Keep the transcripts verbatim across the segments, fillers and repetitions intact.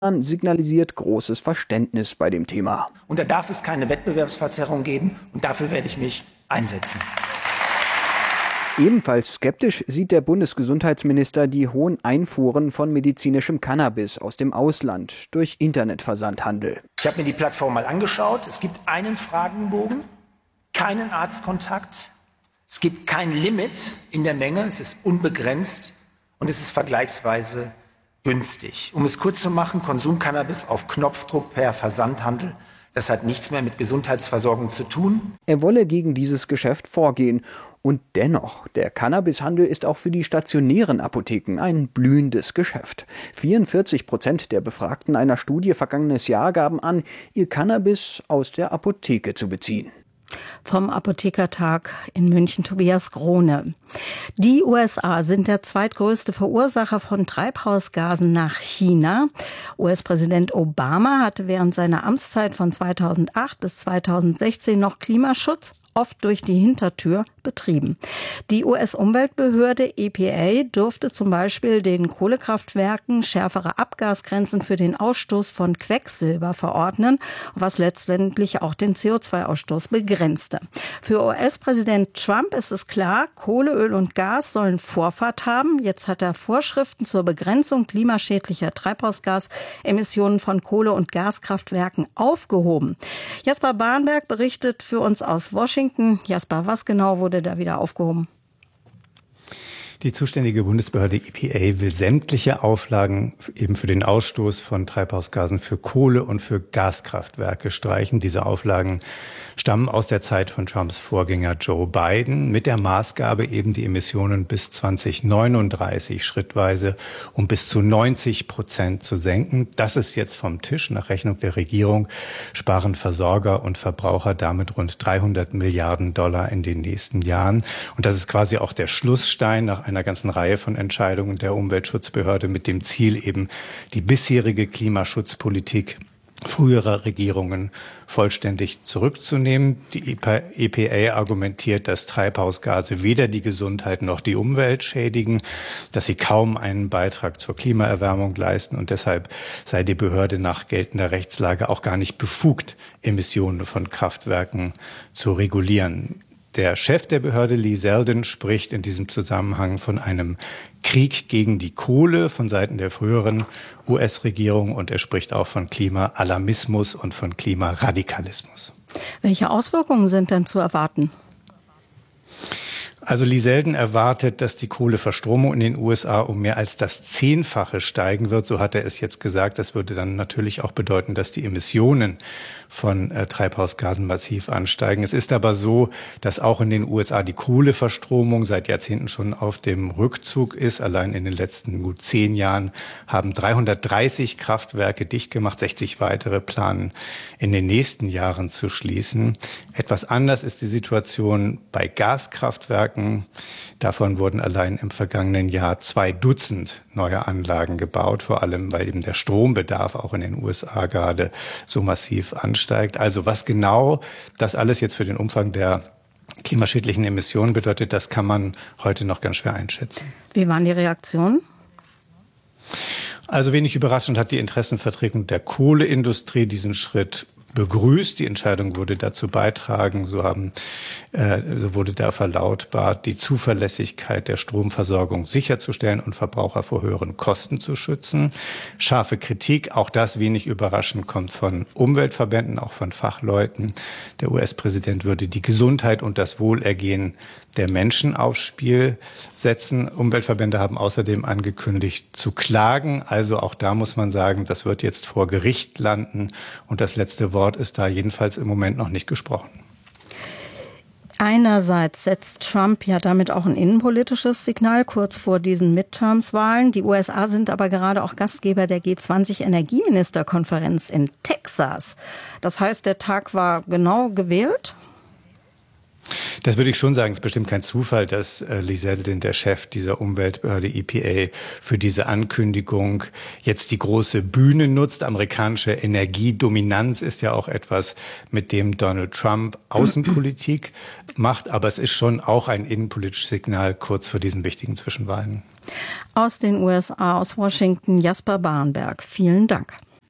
signalisiert großes Verständnis bei dem Thema. Und da darf es keine Wettbewerbsverzerrung geben und dafür werde ich mich einsetzen. Ebenfalls skeptisch sieht der Bundesgesundheitsminister die hohen Einfuhren von medizinischem Cannabis aus dem Ausland durch Internetversandhandel. Ich habe mir die Plattform mal angeschaut. Es gibt einen Fragenbogen, keinen Arztkontakt, es gibt kein Limit in der Menge, es ist unbegrenzt und es ist vergleichsweise günstig. Um es kurz zu machen, Konsumcannabis auf Knopfdruck per Versandhandel, das hat nichts mehr mit Gesundheitsversorgung zu tun. Er wolle gegen dieses Geschäft vorgehen. Und dennoch, der Cannabishandel ist auch für die stationären Apotheken ein blühendes Geschäft. vierundvierzig Prozent der Befragten einer Studie vergangenes Jahr gaben an, ihr Cannabis aus der Apotheke zu beziehen. Vom Apothekertag in München, Tobias Grohne. Die U S A sind der zweitgrößte Verursacher von Treibhausgasen nach China. U S-Präsident Obama hatte während seiner Amtszeit von zweitausendacht bis zweitausendsechzehn noch Klimaschutz oft durch die Hintertür betrieben. Die U S-Umweltbehörde E P A durfte zum Beispiel den Kohlekraftwerken schärfere Abgasgrenzen für den Ausstoß von Quecksilber verordnen, was letztendlich auch den C O zwei Ausstoß begrenzte. Für U S-Präsident Trump ist es klar, Kohle, Öl und Gas sollen Vorfahrt haben. Jetzt hat er Vorschriften zur Begrenzung klimaschädlicher Treibhausgasemissionen von Kohle- und Gaskraftwerken aufgehoben. Jasper Bahnberg berichtet für uns aus Washington. Jasper, was genau wurde da wieder aufgehoben? Die zuständige Bundesbehörde E P A will sämtliche Auflagen eben für den Ausstoß von Treibhausgasen für Kohle- und für Gaskraftwerke streichen. Diese Auflagen stammen aus der Zeit von Trumps Vorgänger Joe Biden mit der Maßgabe, eben die Emissionen bis zweitausendneununddreißig schrittweise um bis zu neunzig Prozent zu senken. Das ist jetzt vom Tisch. Nach Rechnung der Regierung sparen Versorger und Verbraucher damit rund dreihundert Milliarden Dollar in den nächsten Jahren. Und das ist quasi auch der Schlussstein nach einer ganzen Reihe von Entscheidungen der Umweltschutzbehörde mit dem Ziel, eben die bisherige Klimaschutzpolitik früherer Regierungen vollständig zurückzunehmen. Die E P A argumentiert, dass Treibhausgase weder die Gesundheit noch die Umwelt schädigen, dass sie kaum einen Beitrag zur Klimaerwärmung leisten und deshalb sei die Behörde nach geltender Rechtslage auch gar nicht befugt, Emissionen von Kraftwerken zu regulieren. Der Chef der Behörde, Lee Zeldin, spricht in diesem Zusammenhang von einem Krieg gegen die Kohle von Seiten der früheren U S-Regierung und er spricht auch von Klimaalarmismus und von Klimaradikalismus. Welche Auswirkungen sind denn zu erwarten? Also Lee Zeldin erwartet, dass die Kohleverstromung in den U S A um mehr als das Zehnfache steigen wird. So hat er es jetzt gesagt. Das würde dann natürlich auch bedeuten, dass die Emissionen von äh, Treibhausgasen massiv ansteigen. Es ist aber so, dass auch in den U S A die Kohleverstromung seit Jahrzehnten schon auf dem Rückzug ist. Allein in den letzten gut zehn Jahren haben dreihundertdreißig Kraftwerke dicht gemacht. sechzig weitere planen in den nächsten Jahren zu schließen. Etwas anders ist die Situation bei Gaskraftwerken. Davon wurden allein im vergangenen Jahr zwei Dutzend neue Anlagen gebaut, vor allem weil eben der Strombedarf auch in den U S A gerade so massiv ansteigt. Also was genau das alles jetzt für den Umfang der klimaschädlichen Emissionen bedeutet, das kann man heute noch ganz schwer einschätzen. Wie waren die Reaktionen? Also wenig überraschend hat die Interessenvertretung der Kohleindustrie diesen Schritt begrüßt. Die Entscheidung würde dazu beitragen, so haben, äh, so wurde da verlautbart, die Zuverlässigkeit der Stromversorgung sicherzustellen und Verbraucher vor höheren Kosten zu schützen. Scharfe Kritik, auch das wenig überraschend, kommt von Umweltverbänden, auch von Fachleuten. Der U S-Präsident würde die Gesundheit und das Wohlergehen der Menschen aufs Spiel setzen. Umweltverbände haben außerdem angekündigt zu klagen. Also auch da muss man sagen, das wird jetzt vor Gericht landen und das letzte Wort ist da jedenfalls im Moment noch nicht gesprochen. Einerseits setzt Trump ja damit auch ein innenpolitisches Signal kurz vor diesen Midterms-Wahlen. Die U S A sind aber gerade auch Gastgeber der G zwanzig Energieministerkonferenz in Texas. Das heißt, der Tag war genau gewählt? Das würde ich schon sagen. Es ist bestimmt kein Zufall, dass äh, Lee Zeldin, der Chef dieser Umweltbehörde E P A, für diese Ankündigung jetzt die große Bühne nutzt. Amerikanische Energiedominanz ist ja auch etwas, mit dem Donald Trump Außenpolitik macht. Aber es ist schon auch ein innenpolitisches Signal kurz vor diesen wichtigen Zwischenwahlen. Aus den U S A, aus Washington, Jasper Bahnberg. Vielen Dank.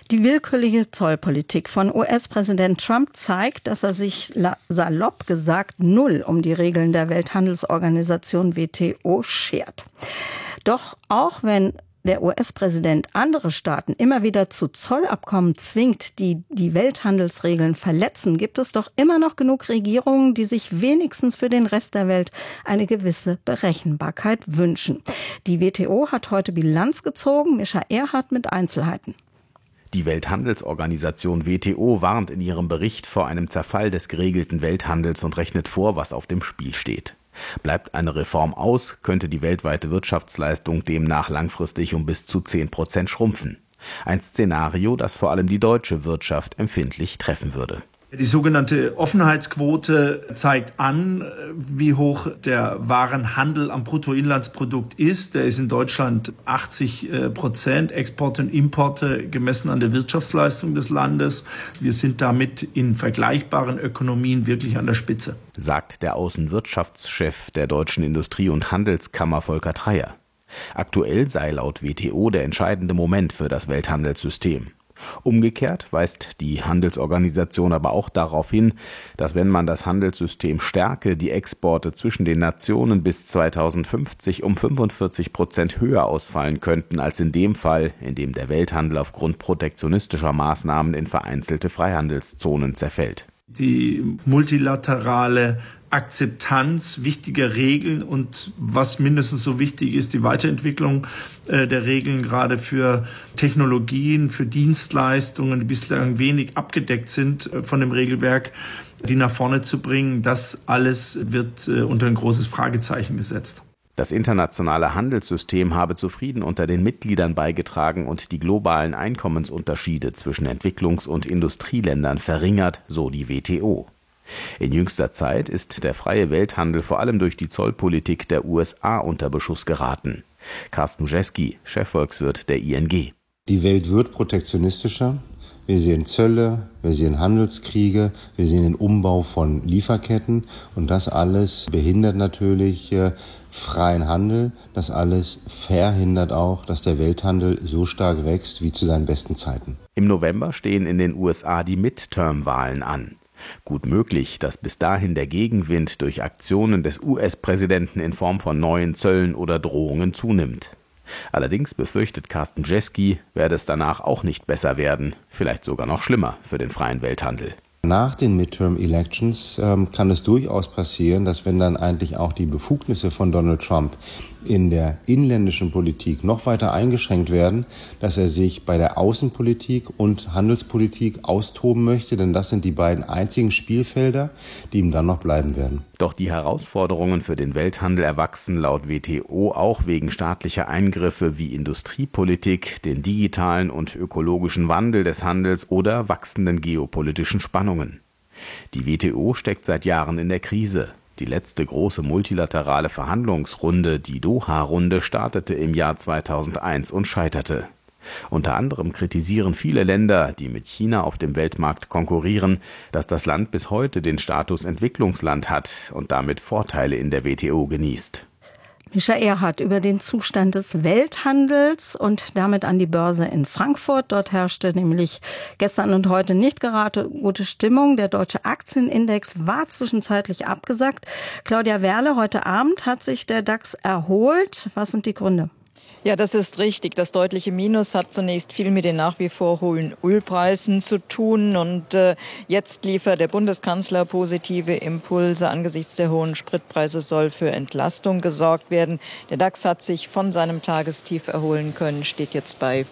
Die willkürliche Zollpolitik von U S-Präsident Trump zeigt, dass er sich salopp gesagt null um die Regeln der Welthandelsorganisation W T O schert. Doch auch wenn der U S-Präsident andere Staaten immer wieder zu Zollabkommen zwingt, die die Welthandelsregeln verletzen, gibt es doch immer noch genug Regierungen, die sich wenigstens für den Rest der Welt eine gewisse Berechenbarkeit wünschen. Die W T O hat heute Bilanz gezogen. Mischa Erhardt mit Einzelheiten. Die Welthandelsorganisation W T O warnt in ihrem Bericht vor einem Zerfall des geregelten Welthandels und rechnet vor, was auf dem Spiel steht. Bleibt eine Reform aus, könnte die weltweite Wirtschaftsleistung demnach langfristig um bis zu zehn Prozent schrumpfen. Ein Szenario, das vor allem die deutsche Wirtschaft empfindlich treffen würde. Die sogenannte Offenheitsquote zeigt an, wie hoch der Warenhandel am Bruttoinlandsprodukt ist. Der ist in Deutschland achtzig Prozent, Exporte und Importe gemessen an der Wirtschaftsleistung des Landes. Wir sind damit in vergleichbaren Ökonomien wirklich an der Spitze, sagt der Außenwirtschaftschef der Deutschen Industrie- und Handelskammer Volker Treyer. Aktuell sei laut W T O der entscheidende Moment für das Welthandelssystem. Umgekehrt weist die Handelsorganisation aber auch darauf hin, dass wenn man das Handelssystem stärke, die Exporte zwischen den Nationen bis zweitausendfünfzig um fünfundvierzig Prozent höher ausfallen könnten als in dem Fall, in dem der Welthandel aufgrund protektionistischer Maßnahmen in vereinzelte Freihandelszonen zerfällt. Die multilaterale Akzeptanz wichtiger Regeln und was mindestens so wichtig ist, die Weiterentwicklung äh, der Regeln gerade für Technologien, für Dienstleistungen, die bislang wenig abgedeckt sind äh, von dem Regelwerk, die nach vorne zu bringen. Das alles wird äh, unter ein großes Fragezeichen gesetzt. Das internationale Handelssystem habe zu Frieden unter den Mitgliedern beigetragen und die globalen Einkommensunterschiede zwischen Entwicklungs- und Industrieländern verringert, so die W T O. In jüngster Zeit ist der freie Welthandel vor allem durch die Zollpolitik der U S A unter Beschuss geraten. Carsten Jeski, Chefvolkswirt der I N G. Die Welt wird protektionistischer. Wir sehen Zölle, wir sehen Handelskriege, wir sehen den Umbau von Lieferketten und das alles behindert natürlich äh, freien Handel. Das alles verhindert auch, dass der Welthandel so stark wächst wie zu seinen besten Zeiten. Im November stehen in den U S A die Midterm-Wahlen an. Gut möglich, dass bis dahin der Gegenwind durch Aktionen des U S-Präsidenten in Form von neuen Zöllen oder Drohungen zunimmt. Allerdings befürchtet Carsten Jeski, werde es danach auch nicht besser werden, vielleicht sogar noch schlimmer für den freien Welthandel. Nach den Midterm-Elections ähm, kann es durchaus passieren, dass wenn dann eigentlich auch die Befugnisse von Donald Trump in der inländischen Politik noch weiter eingeschränkt werden, dass er sich bei der Außenpolitik und Handelspolitik austoben möchte, denn das sind die beiden einzigen Spielfelder, die ihm dann noch bleiben werden. Doch die Herausforderungen für den Welthandel erwachsen laut W T O auch wegen staatlicher Eingriffe wie Industriepolitik, den digitalen und ökologischen Wandel des Handels oder wachsenden geopolitischen Spannungen. Die W T O steckt seit Jahren in der Krise. Die letzte große multilaterale Verhandlungsrunde, die Doha-Runde, startete im Jahr zweitausendeins und scheiterte. Unter anderem kritisieren viele Länder, die mit China auf dem Weltmarkt konkurrieren, dass das Land bis heute den Status Entwicklungsland hat und damit Vorteile in der W T O genießt. Mischa Erhardt über den Zustand des Welthandels und damit an die Börse in Frankfurt. Dort herrschte nämlich gestern und heute nicht gerade gute Stimmung. Der deutsche Aktienindex war zwischenzeitlich abgesackt. Claudia Werle, heute Abend hat sich der DAX erholt. Was sind die Gründe? Ja, das ist richtig. Das deutliche Minus hat zunächst viel mit den nach wie vor hohen Ölpreisen zu tun. Und äh, jetzt liefert der Bundeskanzler positive Impulse. Angesichts der hohen Spritpreise soll für Entlastung gesorgt werden. Der DAX hat sich von seinem Tagestief erholen können, steht jetzt bei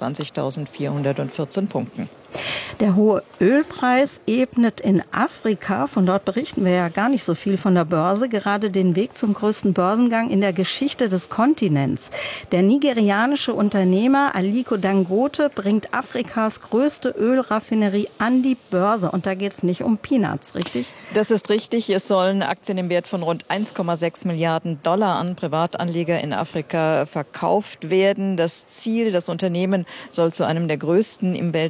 fünfundzwanzigtausendvierhundertvierzehn Punkten. Der hohe Ölpreis ebnet in Afrika, von dort berichten wir ja gar nicht so viel von der Börse, gerade den Weg zum größten Börsengang in der Geschichte des Kontinents. Der nigerianische Unternehmer Aliko Dangote bringt Afrikas größte Ölraffinerie an die Börse. Und da geht es nicht um Peanuts, richtig? Das ist richtig. Es sollen Aktien im Wert von rund eins Komma sechs Milliarden Dollar an Privatanleger in Afrika verkauft werden. Das Ziel, das Unternehmen soll zu einem der größten im weltweiten Geschäft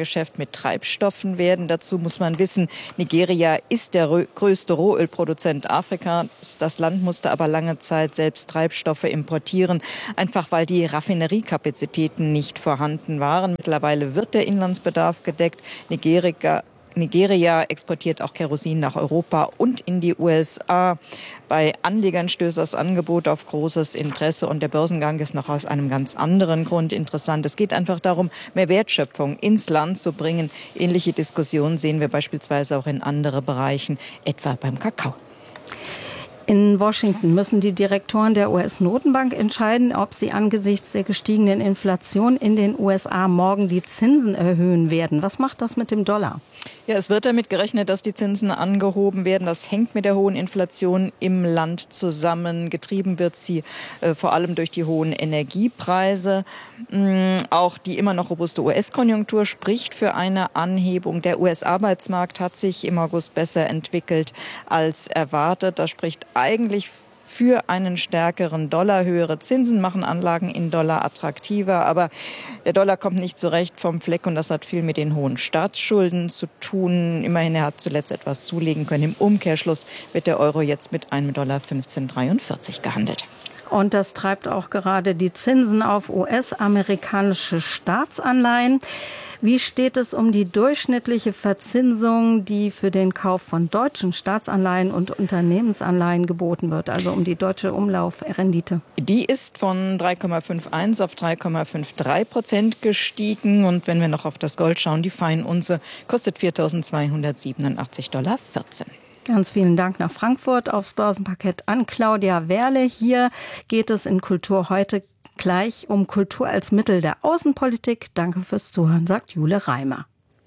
Geschäft mit Treibstoffen werden. Dazu muss man wissen, Nigeria ist der größte Rohölproduzent Afrikas. Das Land musste aber lange Zeit selbst Treibstoffe importieren, einfach weil die Raffineriekapazitäten nicht vorhanden waren. Mittlerweile wird der Inlandsbedarf gedeckt. Nigeria Nigeria exportiert auch Kerosin nach Europa und in die U S A. Bei Anlegern stößt das Angebot auf großes Interesse und der Börsengang ist noch aus einem ganz anderen Grund interessant. Es geht einfach darum, mehr Wertschöpfung ins Land zu bringen. Ähnliche Diskussionen sehen wir beispielsweise auch in anderen Bereichen, etwa beim Kakao. In Washington müssen die Direktoren der U S-Notenbank entscheiden, ob sie angesichts der gestiegenen Inflation in den U S A morgen die Zinsen erhöhen werden. Was macht das mit dem Dollar? Ja, es wird damit gerechnet, dass die Zinsen angehoben werden. Das hängt mit der hohen Inflation im Land zusammen. Getrieben wird sie äh, vor allem durch die hohen Energiepreise. Ähm, auch die immer noch robuste U S-Konjunktur spricht für eine Anhebung. Der U S-Arbeitsmarkt hat sich im August besser entwickelt als erwartet. Das spricht eigentlich für einen stärkeren Dollar. Höhere Zinsen machen Anlagen in Dollar attraktiver. Aber der Dollar kommt nicht zurecht vom Fleck und das hat viel mit den hohen Staatsschulden zu tun. Immerhin, er hat zuletzt etwas zulegen können. Im Umkehrschluss wird der Euro jetzt mit einem Dollar fünfzehn Komma dreiundvierzig gehandelt. Und das treibt auch gerade die Zinsen auf U S-amerikanische Staatsanleihen. Wie steht es um die durchschnittliche Verzinsung, die für den Kauf von deutschen Staatsanleihen und Unternehmensanleihen geboten wird, also um die deutsche Umlaufrendite? Die ist von drei Komma einundfünfzig auf drei Komma dreiundfünfzig Prozent gestiegen. Und wenn wir noch auf das Gold schauen, die Feinunze kostet viertausendzweihundertsiebenundachtzig Komma vierzehn Dollar. Ganz vielen Dank nach Frankfurt aufs Börsenparkett an Claudia Werle. Hier geht es in Kultur heute gleich um Kultur als Mittel der Außenpolitik. Danke fürs Zuhören, sagt Jule Reimer.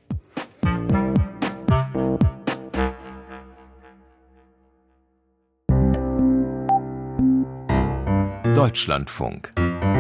Deutschlandfunk.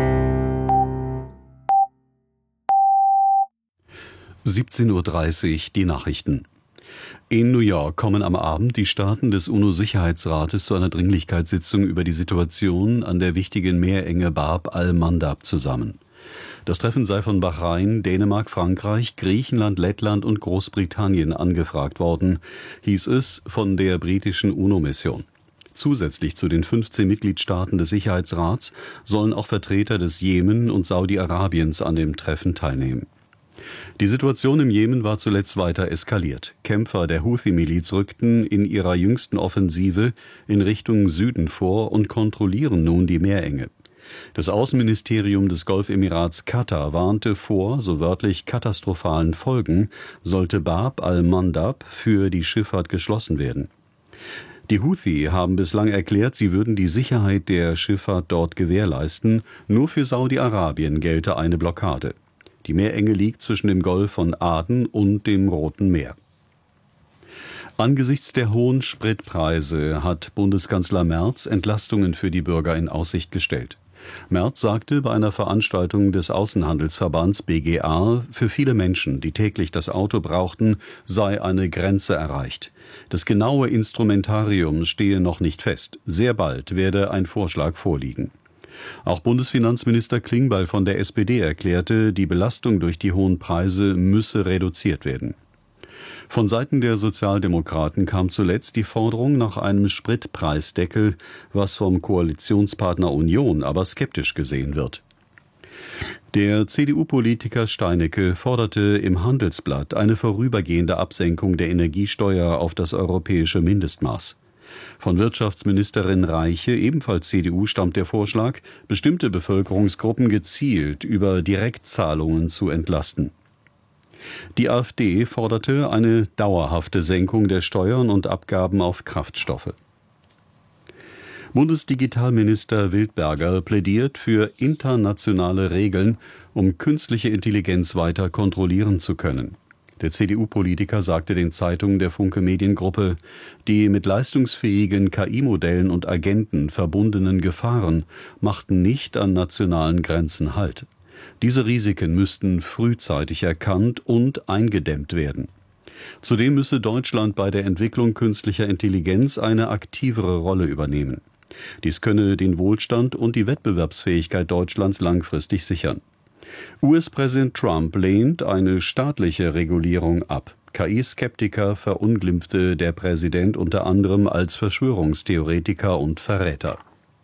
siebzehn Uhr dreißig, die Nachrichten. In New York kommen am Abend die Staaten des UNO-Sicherheitsrates zu einer Dringlichkeitssitzung über die Situation an der wichtigen Meerenge Bab al-Mandab zusammen. Das Treffen sei von Bahrain, Dänemark, Frankreich, Griechenland, Lettland und Großbritannien angefragt worden, hieß es von der britischen UNO-Mission. Zusätzlich zu den fünfzehn Mitgliedstaaten des Sicherheitsrats sollen auch Vertreter des Jemen und Saudi-Arabiens an dem Treffen teilnehmen. Die Situation im Jemen war zuletzt weiter eskaliert. Kämpfer der Houthi-Miliz rückten in ihrer jüngsten Offensive in Richtung Süden vor und kontrollieren nun die Meerenge. Das Außenministerium des Golfemirats Katar warnte vor, so wörtlich katastrophalen Folgen, sollte Bab al-Mandab für die Schifffahrt geschlossen werden. Die Houthi haben bislang erklärt, sie würden die Sicherheit der Schifffahrt dort gewährleisten. Nur für Saudi-Arabien gelte eine Blockade. Die Meerenge liegt zwischen dem Golf von Aden und dem Roten Meer. Angesichts der hohen Spritpreise hat Bundeskanzler Merz Entlastungen für die Bürger in Aussicht gestellt. Merz sagte bei einer Veranstaltung des Außenhandelsverbands B G A, für viele Menschen, die täglich das Auto brauchten, sei eine Grenze erreicht. Das genaue Instrumentarium stehe noch nicht fest. Sehr bald werde ein Vorschlag vorliegen. Auch Bundesfinanzminister Klingbeil von der S P D erklärte, die Belastung durch die hohen Preise müsse reduziert werden. Von Seiten der Sozialdemokraten kam zuletzt die Forderung nach einem Spritpreisdeckel, was vom Koalitionspartner Union aber skeptisch gesehen wird. Der C D U-Politiker Steinecke forderte im Handelsblatt eine vorübergehende Absenkung der Energiesteuer auf das europäische Mindestmaß. Von Wirtschaftsministerin Reiche, ebenfalls C D U, stammt der Vorschlag, bestimmte Bevölkerungsgruppen gezielt über Direktzahlungen zu entlasten. Die AfD forderte eine dauerhafte Senkung der Steuern und Abgaben auf Kraftstoffe. Bundesdigitalminister Wildberger plädiert für internationale Regeln, um künstliche Intelligenz weiter kontrollieren zu können. Der C D U-Politiker sagte den Zeitungen der Funke Mediengruppe, die mit leistungsfähigen K I-Modellen und Agenten verbundenen Gefahren machten nicht an nationalen Grenzen Halt. Diese Risiken müssten frühzeitig erkannt und eingedämmt werden. Zudem müsse Deutschland bei der Entwicklung künstlicher Intelligenz eine aktivere Rolle übernehmen. Dies könne den Wohlstand und die Wettbewerbsfähigkeit Deutschlands langfristig sichern. U S-Präsident Trump lehnt eine staatliche Regulierung ab. K I-Skeptiker verunglimpfte der Präsident unter anderem als Verschwörungstheoretiker und Verräter.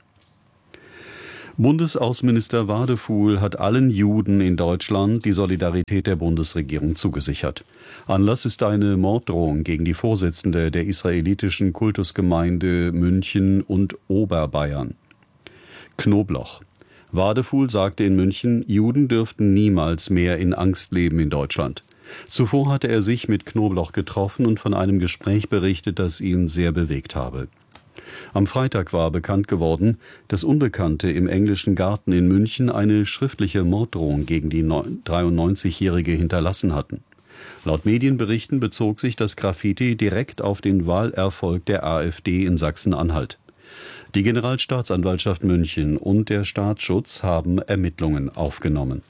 Bundesaußenminister Wadefuhl hat allen Juden in Deutschland die Solidarität der Bundesregierung zugesichert. Anlass ist eine Morddrohung gegen die Vorsitzende der israelitischen Kultusgemeinde München und Oberbayern. Knobloch. Wadefuhl sagte in München, Juden dürften niemals mehr in Angst leben in Deutschland. Zuvor hatte er sich mit Knobloch getroffen und von einem Gespräch berichtet, das ihn sehr bewegt habe. Am Freitag war bekannt geworden, dass Unbekannte im Englischen Garten in München eine schriftliche Morddrohung gegen die dreiundneunzigjährige hinterlassen hatten. Laut Medienberichten bezog sich das Graffiti direkt auf den Wahlerfolg der AfD in Sachsen-Anhalt. Die Generalstaatsanwaltschaft München und der Staatsschutz haben Ermittlungen aufgenommen.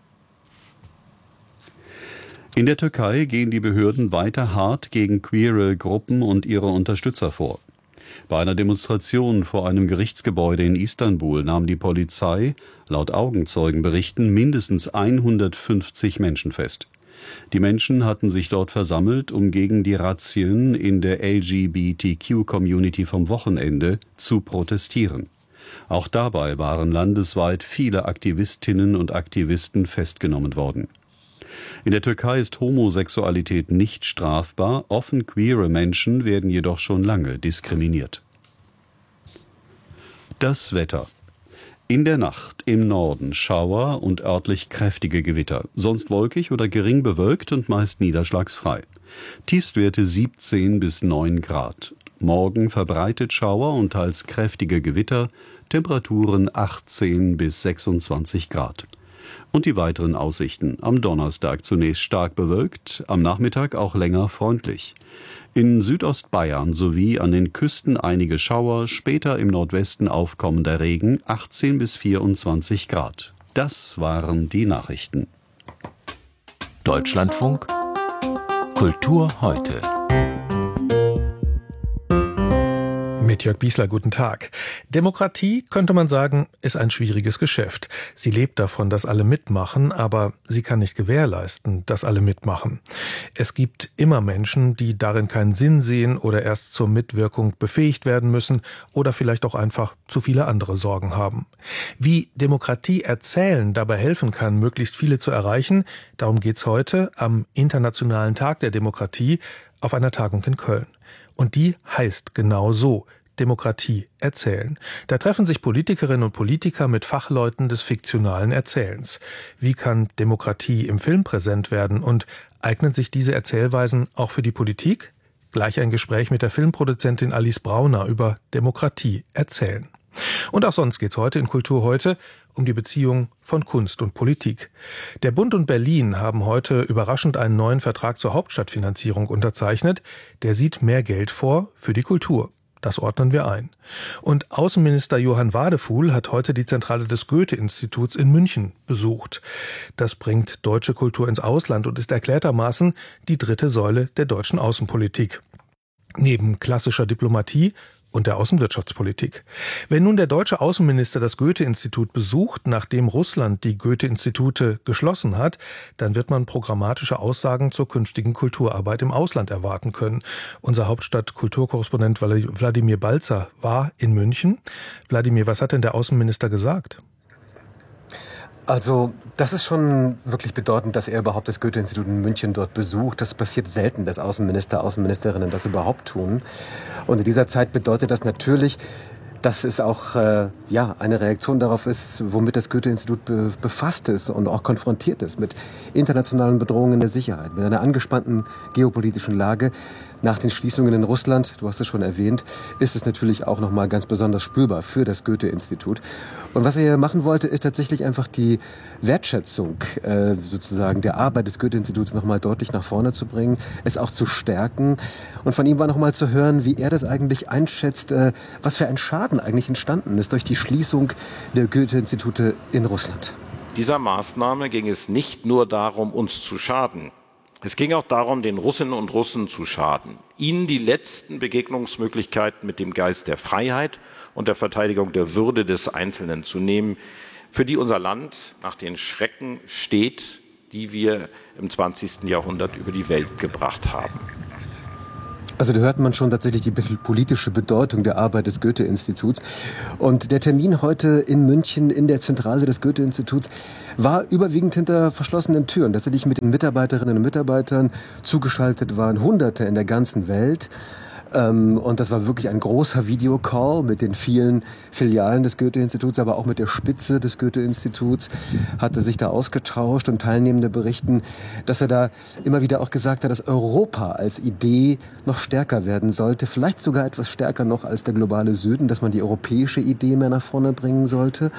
In der Türkei gehen die Behörden weiter hart gegen queere Gruppen und ihre Unterstützer vor. Bei einer Demonstration vor einem Gerichtsgebäude in Istanbul nahm die Polizei, laut Augenzeugenberichten, mindestens hundertfünfzig Menschen fest. Die Menschen hatten sich dort versammelt, um gegen die Razzien in der L G B T Q-Community vom Wochenende zu protestieren. Auch dabei waren landesweit viele Aktivistinnen und Aktivisten festgenommen worden. In der Türkei ist Homosexualität nicht strafbar, offen queere Menschen werden jedoch schon lange diskriminiert. Das Wetter. In der Nacht im Norden Schauer und örtlich kräftige Gewitter, sonst wolkig oder gering bewölkt und meist niederschlagsfrei. Tiefstwerte siebzehn bis neun Grad. Morgen verbreitet Schauer und teils kräftige Gewitter, Temperaturen achtzehn bis sechsundzwanzig Grad. Und die weiteren Aussichten. Am Donnerstag zunächst stark bewölkt, am Nachmittag auch länger freundlich. In Südostbayern sowie an den Küsten einige Schauer, später im Nordwesten aufkommender Regen, achtzehn bis vierundzwanzig Grad. Das waren die Nachrichten. Deutschlandfunk Kultur heute. Mit Jörg Biesler, guten Tag. Demokratie, könnte man sagen, ist ein schwieriges Geschäft. Sie lebt davon, dass alle mitmachen, aber sie kann nicht gewährleisten, dass alle mitmachen. Es gibt immer Menschen, die darin keinen Sinn sehen oder erst zur Mitwirkung befähigt werden müssen oder vielleicht auch einfach zu viele andere Sorgen haben. Wie Demokratie erzählen dabei helfen kann, möglichst viele zu erreichen, darum geht's heute am Internationalen Tag der Demokratie auf einer Tagung in Köln. Und die heißt genau so: Demokratie erzählen. Da treffen sich Politikerinnen und Politiker mit Fachleuten des fiktionalen Erzählens. Wie kann Demokratie im Film präsent werden und eignen sich diese Erzählweisen auch für die Politik? Gleich ein Gespräch mit der Filmproduzentin Alice Brauner über Demokratie erzählen. Und auch sonst geht's heute in Kultur heute um die Beziehung von Kunst und Politik. Der Bund und Berlin haben heute überraschend einen neuen Vertrag zur Hauptstadtfinanzierung unterzeichnet. Der sieht mehr Geld vor für die Kultur. Das ordnen wir ein. Und Außenminister Johann Wadefuhl hat heute die Zentrale des Goethe-Instituts in München besucht. Das bringt deutsche Kultur ins Ausland und ist erklärtermaßen die dritte Säule der deutschen Außenpolitik. Neben klassischer Diplomatie und der Außenwirtschaftspolitik. Wenn nun der deutsche Außenminister das Goethe-Institut besucht, nachdem Russland die Goethe-Institute geschlossen hat, dann wird man programmatische Aussagen zur künftigen Kulturarbeit im Ausland erwarten können. Unser Hauptstadt-Kulturkorrespondent Wladimir Balzer war in München. Wladimir, was hat denn der Außenminister gesagt? Also das ist schon wirklich bedeutend, dass er überhaupt das Goethe-Institut in München dort besucht. Das passiert selten, dass Außenminister, Außenministerinnen das überhaupt tun. Und in dieser Zeit bedeutet das natürlich, dass es auch äh, ja, eine Reaktion darauf ist, womit das Goethe-Institut be- befasst ist und auch konfrontiert ist mit internationalen Bedrohungen der Sicherheit, mit einer angespannten geopolitischen Lage. Nach den Schließungen in Russland, du hast es schon erwähnt, ist es natürlich auch nochmal ganz besonders spürbar für das Goethe-Institut. Und was er hier machen wollte, ist tatsächlich einfach die Wertschätzung äh, sozusagen der Arbeit des Goethe-Instituts nochmal deutlich nach vorne zu bringen, es auch zu stärken. Und von ihm war nochmal zu hören, wie er das eigentlich einschätzt, äh, was für ein Schaden eigentlich entstanden ist durch die Schließung der Goethe-Institute in Russland. Dieser Maßnahme ging es nicht nur darum, uns zu schaden. Es ging auch darum, den Russinnen und Russen zu schaden, ihnen die letzten Begegnungsmöglichkeiten mit dem Geist der Freiheit und der Verteidigung der Würde des Einzelnen zu nehmen, für die unser Land nach den Schrecken steht, die wir im zwanzigsten Jahrhundert über die Welt gebracht haben. Also da hört man schon tatsächlich die politische Bedeutung der Arbeit des Goethe-Instituts. Und der Termin heute in München in der Zentrale des Goethe-Instituts war überwiegend hinter verschlossenen Türen. Tatsächlich mit den Mitarbeiterinnen und Mitarbeitern zugeschaltet waren Hunderte in der ganzen Welt. Und das war wirklich ein großer Videocall mit den vielen Filialen des Goethe-Instituts, aber auch mit der Spitze des Goethe-Instituts hat er sich da ausgetauscht und Teilnehmende berichten, dass er da immer wieder auch gesagt hat, dass Europa als Idee noch stärker werden sollte, vielleicht sogar etwas stärker noch als der globale Süden, dass man die europäische Idee mehr nach vorne bringen sollte,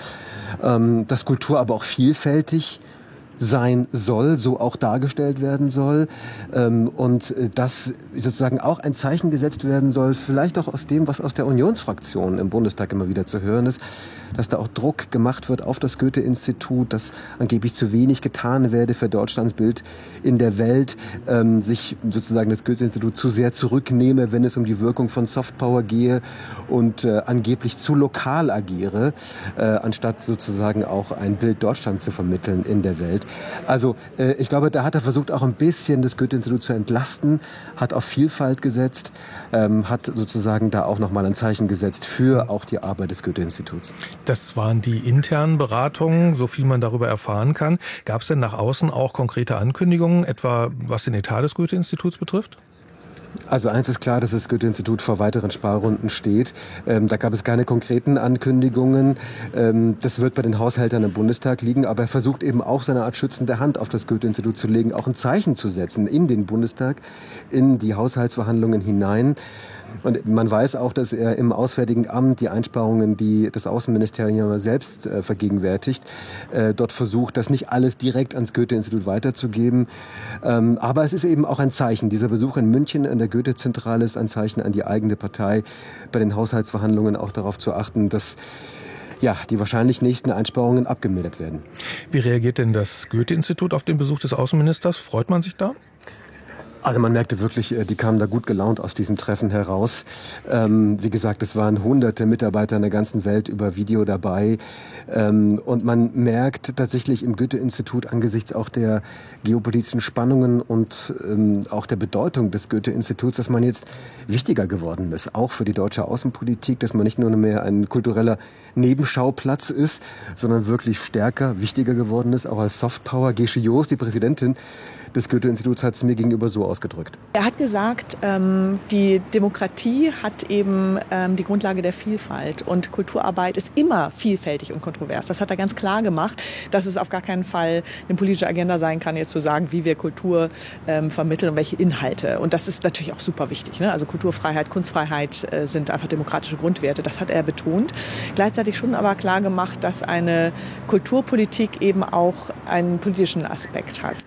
dass Kultur aber auch vielfältig sein soll, so auch dargestellt werden soll ähm, und dass sozusagen auch ein Zeichen gesetzt werden soll, vielleicht auch aus dem, was aus der Unionsfraktion im Bundestag immer wieder zu hören ist, dass da auch Druck gemacht wird auf das Goethe-Institut, dass angeblich zu wenig getan werde für Deutschlands Bild in der Welt, ähm, sich sozusagen das Goethe-Institut zu sehr zurücknehme, wenn es um die Wirkung von Softpower gehe und äh, angeblich zu lokal agiere, äh, anstatt sozusagen auch ein Bild Deutschlands zu vermitteln in der Welt. Also äh, ich glaube, da hat er versucht, auch ein bisschen das Goethe-Institut zu entlasten, hat auf Vielfalt gesetzt, ähm, hat sozusagen da auch nochmal ein Zeichen gesetzt für auch die Arbeit des Goethe-Instituts. Das waren die internen Beratungen, so viel man darüber erfahren kann. Gab es denn nach außen auch konkrete Ankündigungen, etwa was den Etat des Goethe-Instituts betrifft? Also eins ist klar, dass das Goethe-Institut vor weiteren Sparrunden steht. Ähm, da gab es keine konkreten Ankündigungen. Ähm, das wird bei den Haushältern im Bundestag liegen. Aber er versucht eben auch seine Art schützende Hand auf das Goethe-Institut zu legen, auch ein Zeichen zu setzen in den Bundestag, in die Haushaltsverhandlungen hinein. Und man weiß auch, dass er im Auswärtigen Amt die Einsparungen, die das Außenministerium selbst äh, vergegenwärtigt, äh, dort versucht, das nicht alles direkt ans Goethe-Institut weiterzugeben. Ähm, aber es ist eben auch ein Zeichen. Dieser Besuch in München an der Goethe-Zentrale ist ein Zeichen an die eigene Partei, bei den Haushaltsverhandlungen auch darauf zu achten, dass ja, die wahrscheinlich nächsten Einsparungen abgemildert werden. Wie reagiert denn das Goethe-Institut auf den Besuch des Außenministers? Freut man sich da? Also man merkte wirklich, die kamen da gut gelaunt aus diesem Treffen heraus. Ähm, wie gesagt, es waren hunderte Mitarbeiter in der ganzen Welt über Video dabei. Ähm, und man merkt tatsächlich im Goethe-Institut angesichts auch der geopolitischen Spannungen und ähm, auch der Bedeutung des Goethe-Instituts, dass man jetzt wichtiger geworden ist, auch für die deutsche Außenpolitik, dass man nicht nur mehr ein kultureller Nebenschauplatz ist, sondern wirklich stärker, wichtiger geworden ist, auch als Softpower. Gesche Joos, die Präsidentin des Goethe-Instituts, hat es mir gegenüber so ausgedrückt. Er hat gesagt, ähm, die Demokratie hat eben ähm, die Grundlage der Vielfalt und Kulturarbeit ist immer vielfältig und kontrovers. Das hat er ganz klar gemacht, dass es auf gar keinen Fall eine politische Agenda sein kann, jetzt zu sagen, wie wir Kultur ähm, vermitteln und welche Inhalte. Und das ist natürlich auch super wichtig. Ne? Also Kulturfreiheit, Kunstfreiheit äh, sind einfach demokratische Grundwerte. Das hat er betont. Gleichzeitig schon aber klar gemacht, dass eine Kulturpolitik eben auch einen politischen Aspekt hat.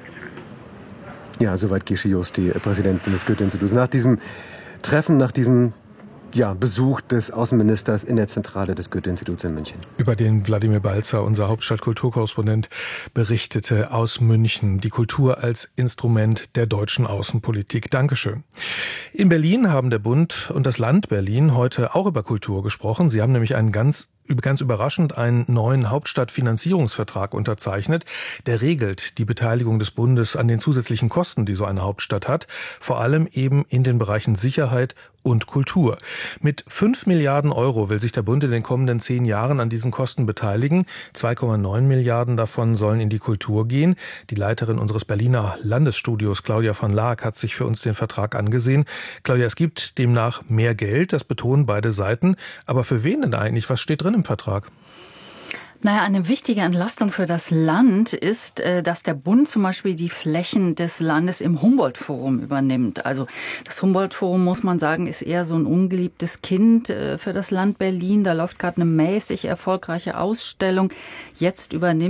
Ja, soweit Gesche Joos, die Präsidentin des Goethe-Instituts. Nach diesem Treffen, nach diesem ja, Besuch des Außenministers in der Zentrale des Goethe-Instituts in München. Über den Wladimir Balzer, unser Hauptstadtkulturkorrespondent, berichtete aus München. Die Kultur als Instrument der deutschen Außenpolitik. Dankeschön. In Berlin haben der Bund und das Land Berlin heute auch über Kultur gesprochen. Sie haben nämlich einen ganz ganz überraschend einen neuen Hauptstadtfinanzierungsvertrag unterzeichnet. Der regelt die Beteiligung des Bundes an den zusätzlichen Kosten, die so eine Hauptstadt hat, vor allem eben in den Bereichen Sicherheit und Kultur. Mit fünf Milliarden Euro will sich der Bund in den kommenden zehn Jahren an diesen Kosten beteiligen. zwei Komma neun Milliarden davon sollen in die Kultur gehen. Die Leiterin unseres Berliner Landesstudios, Claudia van Laak, hat sich für uns den Vertrag angesehen. Claudia, es gibt demnach mehr Geld, das betonen beide Seiten. Aber für wen denn eigentlich? Was steht drin im Vertrag? Naja, eine wichtige Entlastung für das Land ist, dass der Bund zum Beispiel die Flächen des Landes im Humboldt-Forum übernimmt. Also das Humboldt-Forum, muss man sagen, ist eher so ein ungeliebtes Kind für das Land Berlin. Da läuft gerade eine mäßig erfolgreiche Ausstellung. Jetzt übernimmt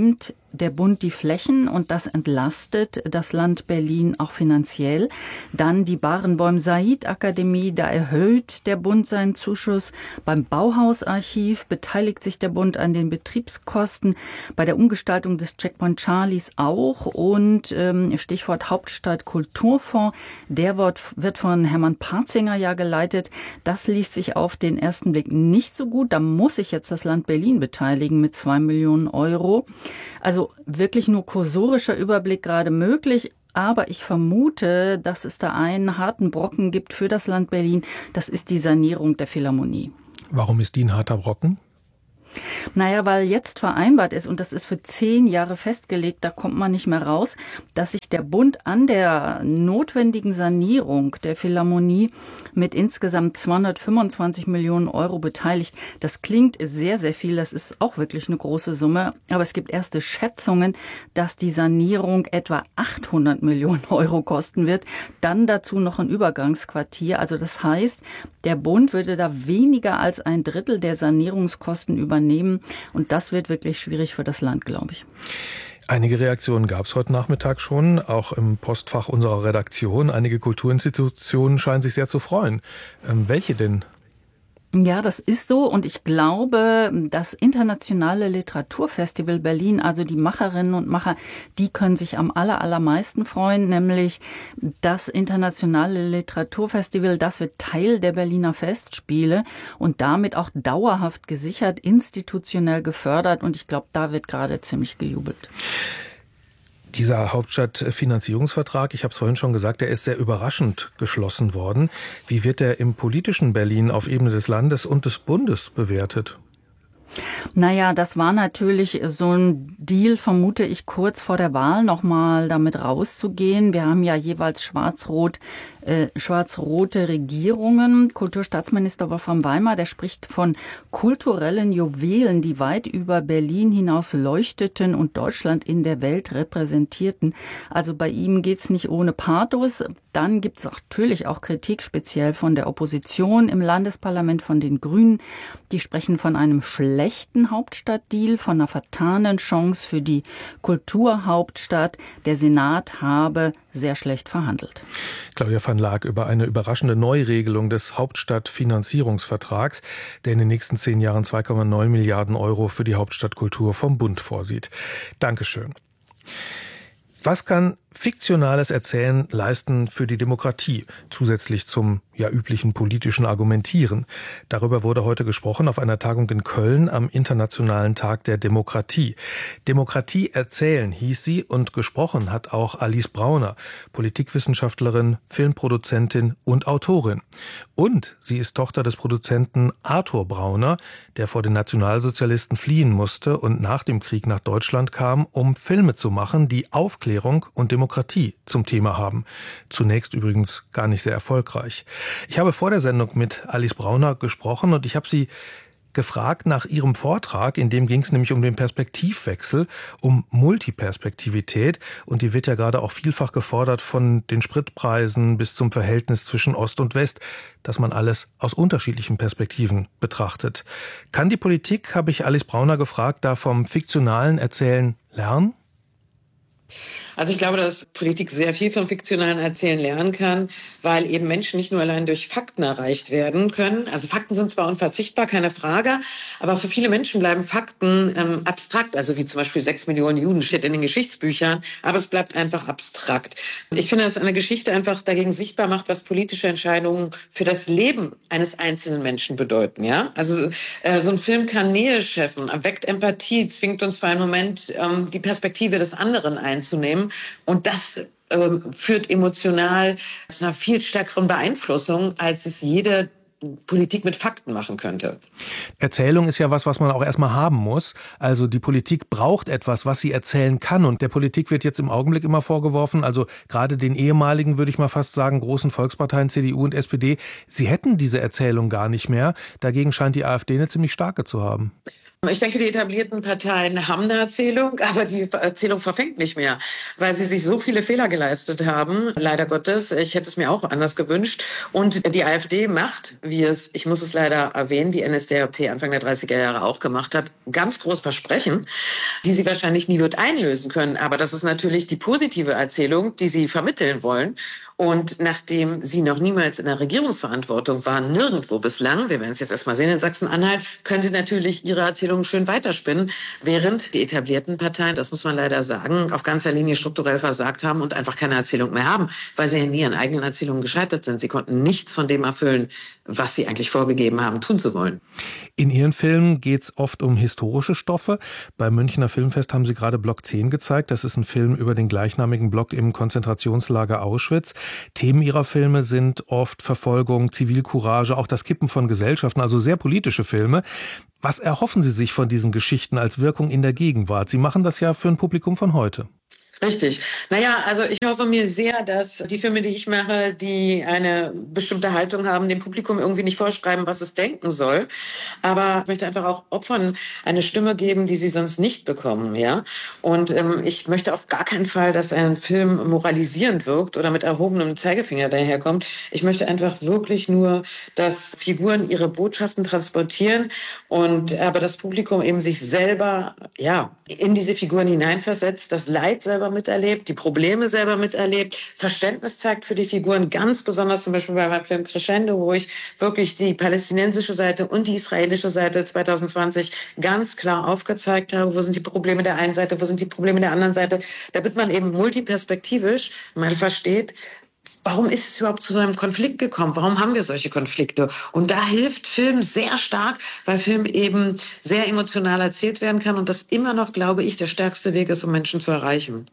der Bund die Flächen und das entlastet das Land Berlin auch finanziell. Dann die Barenboim-Said-Akademie, da erhöht der Bund seinen Zuschuss. Beim Bauhausarchiv beteiligt sich der Bund an den Betriebskosten. Bei der Umgestaltung des Checkpoint Charlies auch. Und ähm, Stichwort Hauptstadt Kulturfonds, der wird von Hermann Parzinger ja geleitet. Das liest sich auf den ersten Blick nicht so gut. Da muss sich jetzt das Land Berlin beteiligen mit zwei Millionen Euro. Also wirklich nur kursorischer Überblick gerade möglich. Aber ich vermute, dass es da einen harten Brocken gibt für das Land Berlin. Das ist die Sanierung der Philharmonie. Warum ist die ein harter Brocken? Naja, weil jetzt vereinbart ist, und das ist für zehn Jahre festgelegt, da kommt man nicht mehr raus, dass sich der Bund an der notwendigen Sanierung der Philharmonie mit insgesamt zweihundertfünfundzwanzig Millionen Euro beteiligt. Das klingt sehr, sehr viel, das ist auch wirklich eine große Summe, aber es gibt erste Schätzungen, dass die Sanierung etwa achthundert Millionen Euro kosten wird. Dann dazu noch ein Übergangsquartier, also das heißt, der Bund würde da weniger als ein Drittel der Sanierungskosten übernehmen. Und das wird wirklich schwierig für das Land, glaube ich. Einige Reaktionen gab es heute Nachmittag schon, auch im Postfach unserer Redaktion. Einige Kulturinstitutionen scheinen sich sehr zu freuen. Ähm, welche denn? Ja, das ist so und ich glaube, das Internationale Literaturfestival Berlin, also die Macherinnen und Macher, die können sich am aller, allermeisten freuen, nämlich das Internationale Literaturfestival, das wird Teil der Berliner Festspiele und damit auch dauerhaft gesichert, institutionell gefördert und ich glaube, da wird gerade ziemlich gejubelt. Dieser Hauptstadtfinanzierungsvertrag, ich habe es vorhin schon gesagt, der ist sehr überraschend geschlossen worden. Wie wird der im politischen Berlin auf Ebene des Landes und des Bundes bewertet? Naja, das war natürlich so ein Deal, vermute ich, kurz vor der Wahl nochmal damit rauszugehen. Wir haben ja jeweils schwarz-rot, äh, schwarz-rote Regierungen. Kulturstaatsminister Wolfram Weimar, der spricht von kulturellen Juwelen, die weit über Berlin hinaus leuchteten und Deutschland in der Welt repräsentierten. Also bei ihm geht's nicht ohne Pathos. Dann gibt's natürlich auch Kritik, speziell von der Opposition im Landesparlament, von den Grünen. Die sprechen von einem schlechten Hauptstadtdeal, von einer vertanen Chance für die Kulturhauptstadt. Der Senat habe sehr schlecht verhandelt. Claudia van Laak über eine überraschende Neuregelung des Hauptstadtfinanzierungsvertrags, der in den nächsten zehn Jahren zwei Komma neun Milliarden Euro für die Hauptstadtkultur vom Bund vorsieht. Dankeschön. Was kann fiktionales Erzählen leisten für die Demokratie, zusätzlich zum ja üblichen politischen Argumentieren? Darüber wurde heute gesprochen auf einer Tagung in Köln am Internationalen Tag der Demokratie. Demokratie erzählen hieß sie und gesprochen hat auch Alice Brauner, Politikwissenschaftlerin, Filmproduzentin und Autorin. Und sie ist Tochter des Produzenten Arthur Brauner, der vor den Nationalsozialisten fliehen musste und nach dem Krieg nach Deutschland kam, um Filme zu machen, die Aufklärung und Demokratie zum Thema haben. Zunächst übrigens gar nicht sehr erfolgreich. Ich habe vor der Sendung mit Alice Brauner gesprochen und ich habe sie gefragt nach ihrem Vortrag, in dem ging es nämlich um den Perspektivwechsel, um Multiperspektivität und die wird ja gerade auch vielfach gefordert von den Spritpreisen bis zum Verhältnis zwischen Ost und West, dass man alles aus unterschiedlichen Perspektiven betrachtet. Kann die Politik, habe ich Alice Brauner gefragt, da vom fiktionalen Erzählen lernen? Also ich glaube, dass Politik sehr viel vom fiktionalen Erzählen lernen kann, weil eben Menschen nicht nur allein durch Fakten erreicht werden können. Also Fakten sind zwar unverzichtbar, keine Frage, aber für viele Menschen bleiben Fakten ähm, abstrakt. Also wie zum Beispiel sechs Millionen Juden steht in den Geschichtsbüchern, aber es bleibt einfach abstrakt. Ich finde, dass eine Geschichte einfach dagegen sichtbar macht, was politische Entscheidungen für das Leben eines einzelnen Menschen bedeuten. Ja, also äh, so ein Film kann Nähe schaffen, erweckt Empathie, zwingt uns für einen Moment ähm, die Perspektive des anderen einzunehmen. Und das ähm, führt emotional zu einer viel stärkeren Beeinflussung, als es jede Politik mit Fakten machen könnte. Erzählung ist ja was, was man auch erstmal haben muss. Also die Politik braucht etwas, was sie erzählen kann. Und der Politik wird jetzt im Augenblick immer vorgeworfen, also gerade den ehemaligen, würde ich mal fast sagen, großen Volksparteien C D U und S P D, sie hätten diese Erzählung gar nicht mehr. Dagegen scheint die AfD eine ziemlich starke zu haben. Ich denke, die etablierten Parteien haben eine Erzählung, aber die Erzählung verfängt nicht mehr, weil sie sich so viele Fehler geleistet haben, leider Gottes. Ich hätte es mir auch anders gewünscht. Und die AfD macht, wie es, ich muss es leider erwähnen, die N S D A P Anfang der dreißiger Jahre auch gemacht hat, ganz groß Versprechen, die sie wahrscheinlich nie wird einlösen können. Aber das ist natürlich die positive Erzählung, die sie vermitteln wollen. Und nachdem sie noch niemals in der Regierungsverantwortung waren, nirgendwo bislang, wir werden es jetzt erstmal sehen in Sachsen-Anhalt, können sie natürlich ihre Erzählungen schön weiterspinnen, während die etablierten Parteien, das muss man leider sagen, auf ganzer Linie strukturell versagt haben und einfach keine Erzählung mehr haben, weil sie in ihren eigenen Erzählungen gescheitert sind. Sie konnten nichts von dem erfüllen, was sie eigentlich vorgegeben haben, tun zu wollen. In Ihren Filmen geht es oft um historische Stoffe. Beim Münchner Filmfest haben Sie gerade Block zehn gezeigt. Das ist ein Film über den gleichnamigen Block im Konzentrationslager Auschwitz. Themen Ihrer Filme sind oft Verfolgung, Zivilcourage, auch das Kippen von Gesellschaften, also sehr politische Filme. Was erhoffen Sie sich von diesen Geschichten als Wirkung in der Gegenwart? Sie machen das ja für ein Publikum von heute. Richtig. Naja, also ich hoffe mir sehr, dass die Filme, die ich mache, die eine bestimmte Haltung haben, dem Publikum irgendwie nicht vorschreiben, was es denken soll. Aber ich möchte einfach auch Opfern eine Stimme geben, die sie sonst nicht bekommen, ja. Und ähm, ich möchte auf gar keinen Fall, dass ein Film moralisierend wirkt oder mit erhobenem Zeigefinger daherkommt. Ich möchte einfach wirklich nur, dass Figuren ihre Botschaften transportieren und aber das Publikum eben sich selber, ja, in diese Figuren hineinversetzt, das Leid selber miterlebt, die Probleme selber miterlebt, Verständnis zeigt für die Figuren, ganz besonders zum Beispiel bei meinem Film Crescendo, wo ich wirklich die palästinensische Seite und die israelische Seite zwanzig zwanzig ganz klar aufgezeigt habe. Wo sind die Probleme der einen Seite, wo sind die Probleme der anderen Seite, damit man eben multiperspektivisch mal versteht, warum ist es überhaupt zu so einem Konflikt gekommen? Warum haben wir solche Konflikte? Und da hilft Film sehr stark, weil Film eben sehr emotional erzählt werden kann und das immer noch, glaube ich, der stärkste Weg ist, um Menschen zu erreichen.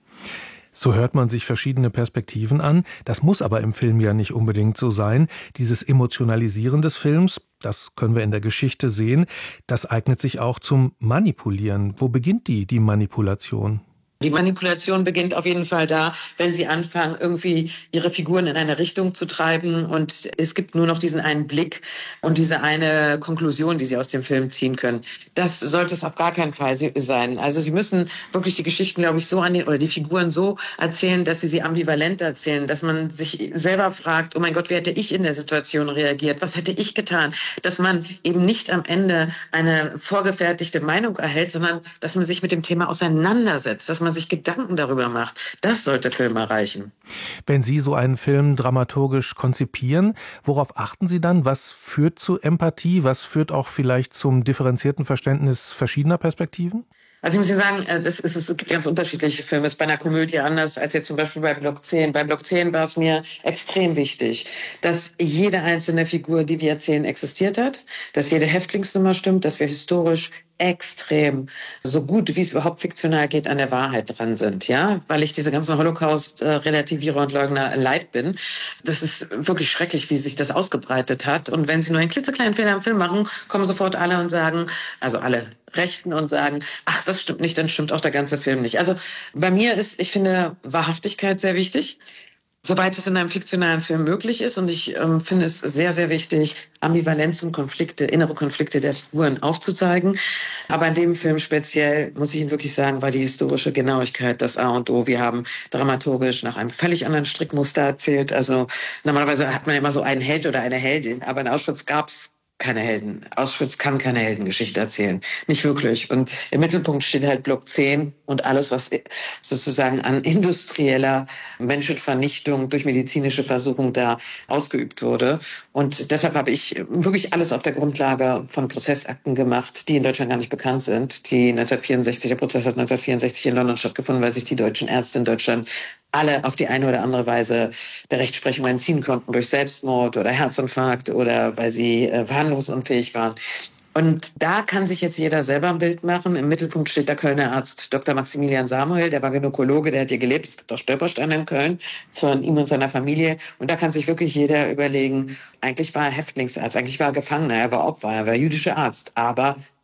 So hört man sich verschiedene Perspektiven an. Das muss aber im Film ja nicht unbedingt so sein. Dieses Emotionalisieren des Films, das können wir in der Geschichte sehen, das eignet sich auch zum Manipulieren. Wo beginnt die, die Manipulation? Die Manipulation beginnt auf jeden Fall da, wenn sie anfangen, irgendwie ihre Figuren in eine Richtung zu treiben und es gibt nur noch diesen einen Blick und diese eine Konklusion, die sie aus dem Film ziehen können. Das sollte es auf gar keinen Fall sein. Also sie müssen wirklich die Geschichten, glaube ich, so an den, oder die Figuren so erzählen, dass sie sie ambivalent erzählen, dass man sich selber fragt, oh mein Gott, wie hätte ich in der Situation reagiert? Was hätte ich getan? Dass man eben nicht am Ende eine vorgefertigte Meinung erhält, sondern dass man sich mit dem Thema auseinandersetzt, dass man sich Gedanken darüber macht. Das sollte Film erreichen. Wenn Sie so einen Film dramaturgisch konzipieren, worauf achten Sie dann? Was führt zu Empathie? Was führt auch vielleicht zum differenzierten Verständnis verschiedener Perspektiven? Also ich muss Ihnen sagen, es, ist, es gibt ganz unterschiedliche Filme. Es ist bei einer Komödie anders als jetzt zum Beispiel bei Block zehn. Bei Block zehn war es mir extrem wichtig, dass jede einzelne Figur, die wir erzählen, existiert hat, dass jede Häftlingsnummer stimmt, dass wir historisch extrem, so gut wie es überhaupt fiktional geht, an der Wahrheit dran sind, ja, weil ich diese ganzen Holocaust-Relativierer und Leugner leid bin. Das ist wirklich schrecklich, wie sich das ausgebreitet hat. Und wenn Sie nur einen klitzekleinen Fehler im Film machen, kommen sofort alle und sagen, also alle Rechten und sagen, ach, das stimmt nicht, dann stimmt auch der ganze Film nicht. Also bei mir ist, ich finde, Wahrhaftigkeit sehr wichtig. Soweit es in einem fiktionalen Film möglich ist. Und ich ähm, finde es sehr, sehr wichtig, Ambivalenzen, Konflikte, innere Konflikte der Figuren aufzuzeigen. Aber in dem Film speziell, muss ich Ihnen wirklich sagen, war die historische Genauigkeit das A und O. Wir haben dramaturgisch nach einem völlig anderen Strickmuster erzählt. Also normalerweise hat man immer so einen Held oder eine Heldin. Aber in Auschwitz gab es keine Helden. Auschwitz kann keine Heldengeschichte erzählen. Nicht wirklich. Und im Mittelpunkt steht halt Block zehn und alles, was sozusagen an industrieller Menschenvernichtung durch medizinische Versuchung da ausgeübt wurde. Und deshalb habe ich wirklich alles auf der Grundlage von Prozessakten gemacht, die in Deutschland gar nicht bekannt sind. Die neunzehnhundertvierundsechzig, der Prozess hat neunzehnhundertvierundsechzig in London stattgefunden, weil sich die deutschen Ärzte in Deutschland alle auf die eine oder andere Weise der Rechtsprechung entziehen konnten durch Selbstmord oder Herzinfarkt oder weil sie äh, verhandlungsunfähig waren. Und da kann sich jetzt jeder selber ein Bild machen. Im Mittelpunkt steht der Kölner Arzt Doktor Maximilian Samuel, der war Gynäkologe, der hat hier gelebt. Es gibt auch Stolpersteine in Köln von ihm und seiner Familie. Und da kann sich wirklich jeder überlegen, eigentlich war er Häftlingsarzt, eigentlich war er Gefangener, er war Opfer, er war jüdischer Arzt, aber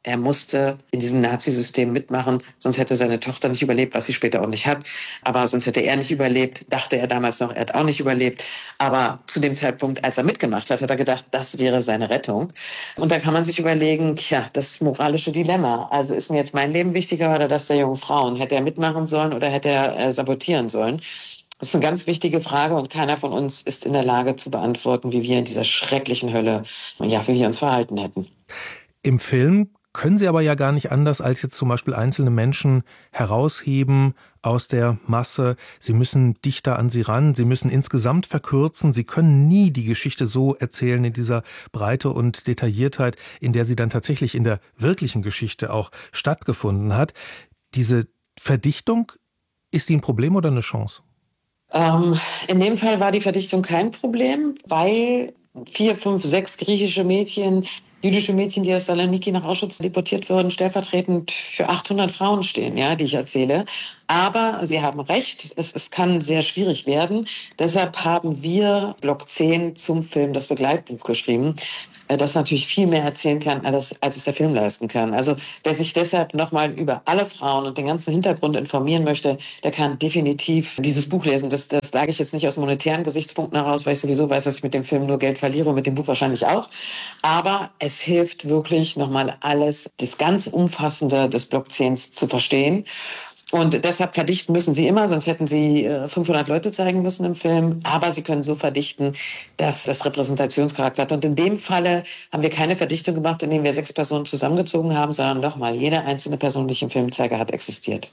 er musste in diesem Nazisystem mitmachen, sonst hätte seine Tochter nicht überlebt, was sie später auch nicht hat. Aber sonst hätte er nicht überlebt, dachte er damals noch, er hat auch nicht überlebt. Aber zu dem Zeitpunkt, als er mitgemacht hat, hat er gedacht, das wäre seine Rettung. Und da kann man sich überlegen, tja, das moralische Dilemma. Also ist mir jetzt mein Leben wichtiger oder das der jungen Frauen? Hätte er mitmachen sollen oder hätte er äh, sabotieren sollen? Das ist eine ganz wichtige Frage und keiner von uns ist in der Lage zu beantworten, wie wir in dieser schrecklichen Hölle, ja, wie wir uns verhalten hätten. Im Film können Sie aber ja gar nicht anders, als jetzt zum Beispiel einzelne Menschen herausheben aus der Masse. Sie müssen dichter an sie ran, Sie müssen insgesamt verkürzen. Sie können nie die Geschichte so erzählen in dieser Breite und Detailliertheit, in der sie dann tatsächlich in der wirklichen Geschichte auch stattgefunden hat. Diese Verdichtung, ist die ein Problem oder eine Chance? Ähm, in dem Fall war die Verdichtung kein Problem, weil vier, fünf, sechs griechische Mädchen, jüdische Mädchen, die aus Saloniki nach Auschwitz deportiert wurden, stellvertretend für achthundert Frauen stehen, ja, die ich erzähle. Aber Sie haben recht, es, es kann sehr schwierig werden. Deshalb haben wir Block zehn zum Film das Begleitbuch geschrieben, das natürlich viel mehr erzählen kann, als, als es der Film leisten kann. Also wer sich deshalb nochmal über alle Frauen und den ganzen Hintergrund informieren möchte, der kann definitiv dieses Buch lesen. Das, das sage ich jetzt nicht aus monetären Gesichtspunkten heraus, weil ich sowieso weiß, dass ich mit dem Film nur Geld verliere und mit dem Buch wahrscheinlich auch. Aber es hilft wirklich nochmal alles, das ganz Umfassende des Block zehn zu verstehen. Und deshalb verdichten müssen Sie immer, sonst hätten Sie fünfhundert Leute zeigen müssen im Film. Aber Sie können so verdichten, dass das Repräsentationscharakter hat. Und in dem Falle haben wir keine Verdichtung gemacht, indem wir sechs Personen zusammengezogen haben, sondern nochmal, jede einzelne Person, die ich im Film zeige, hat existiert.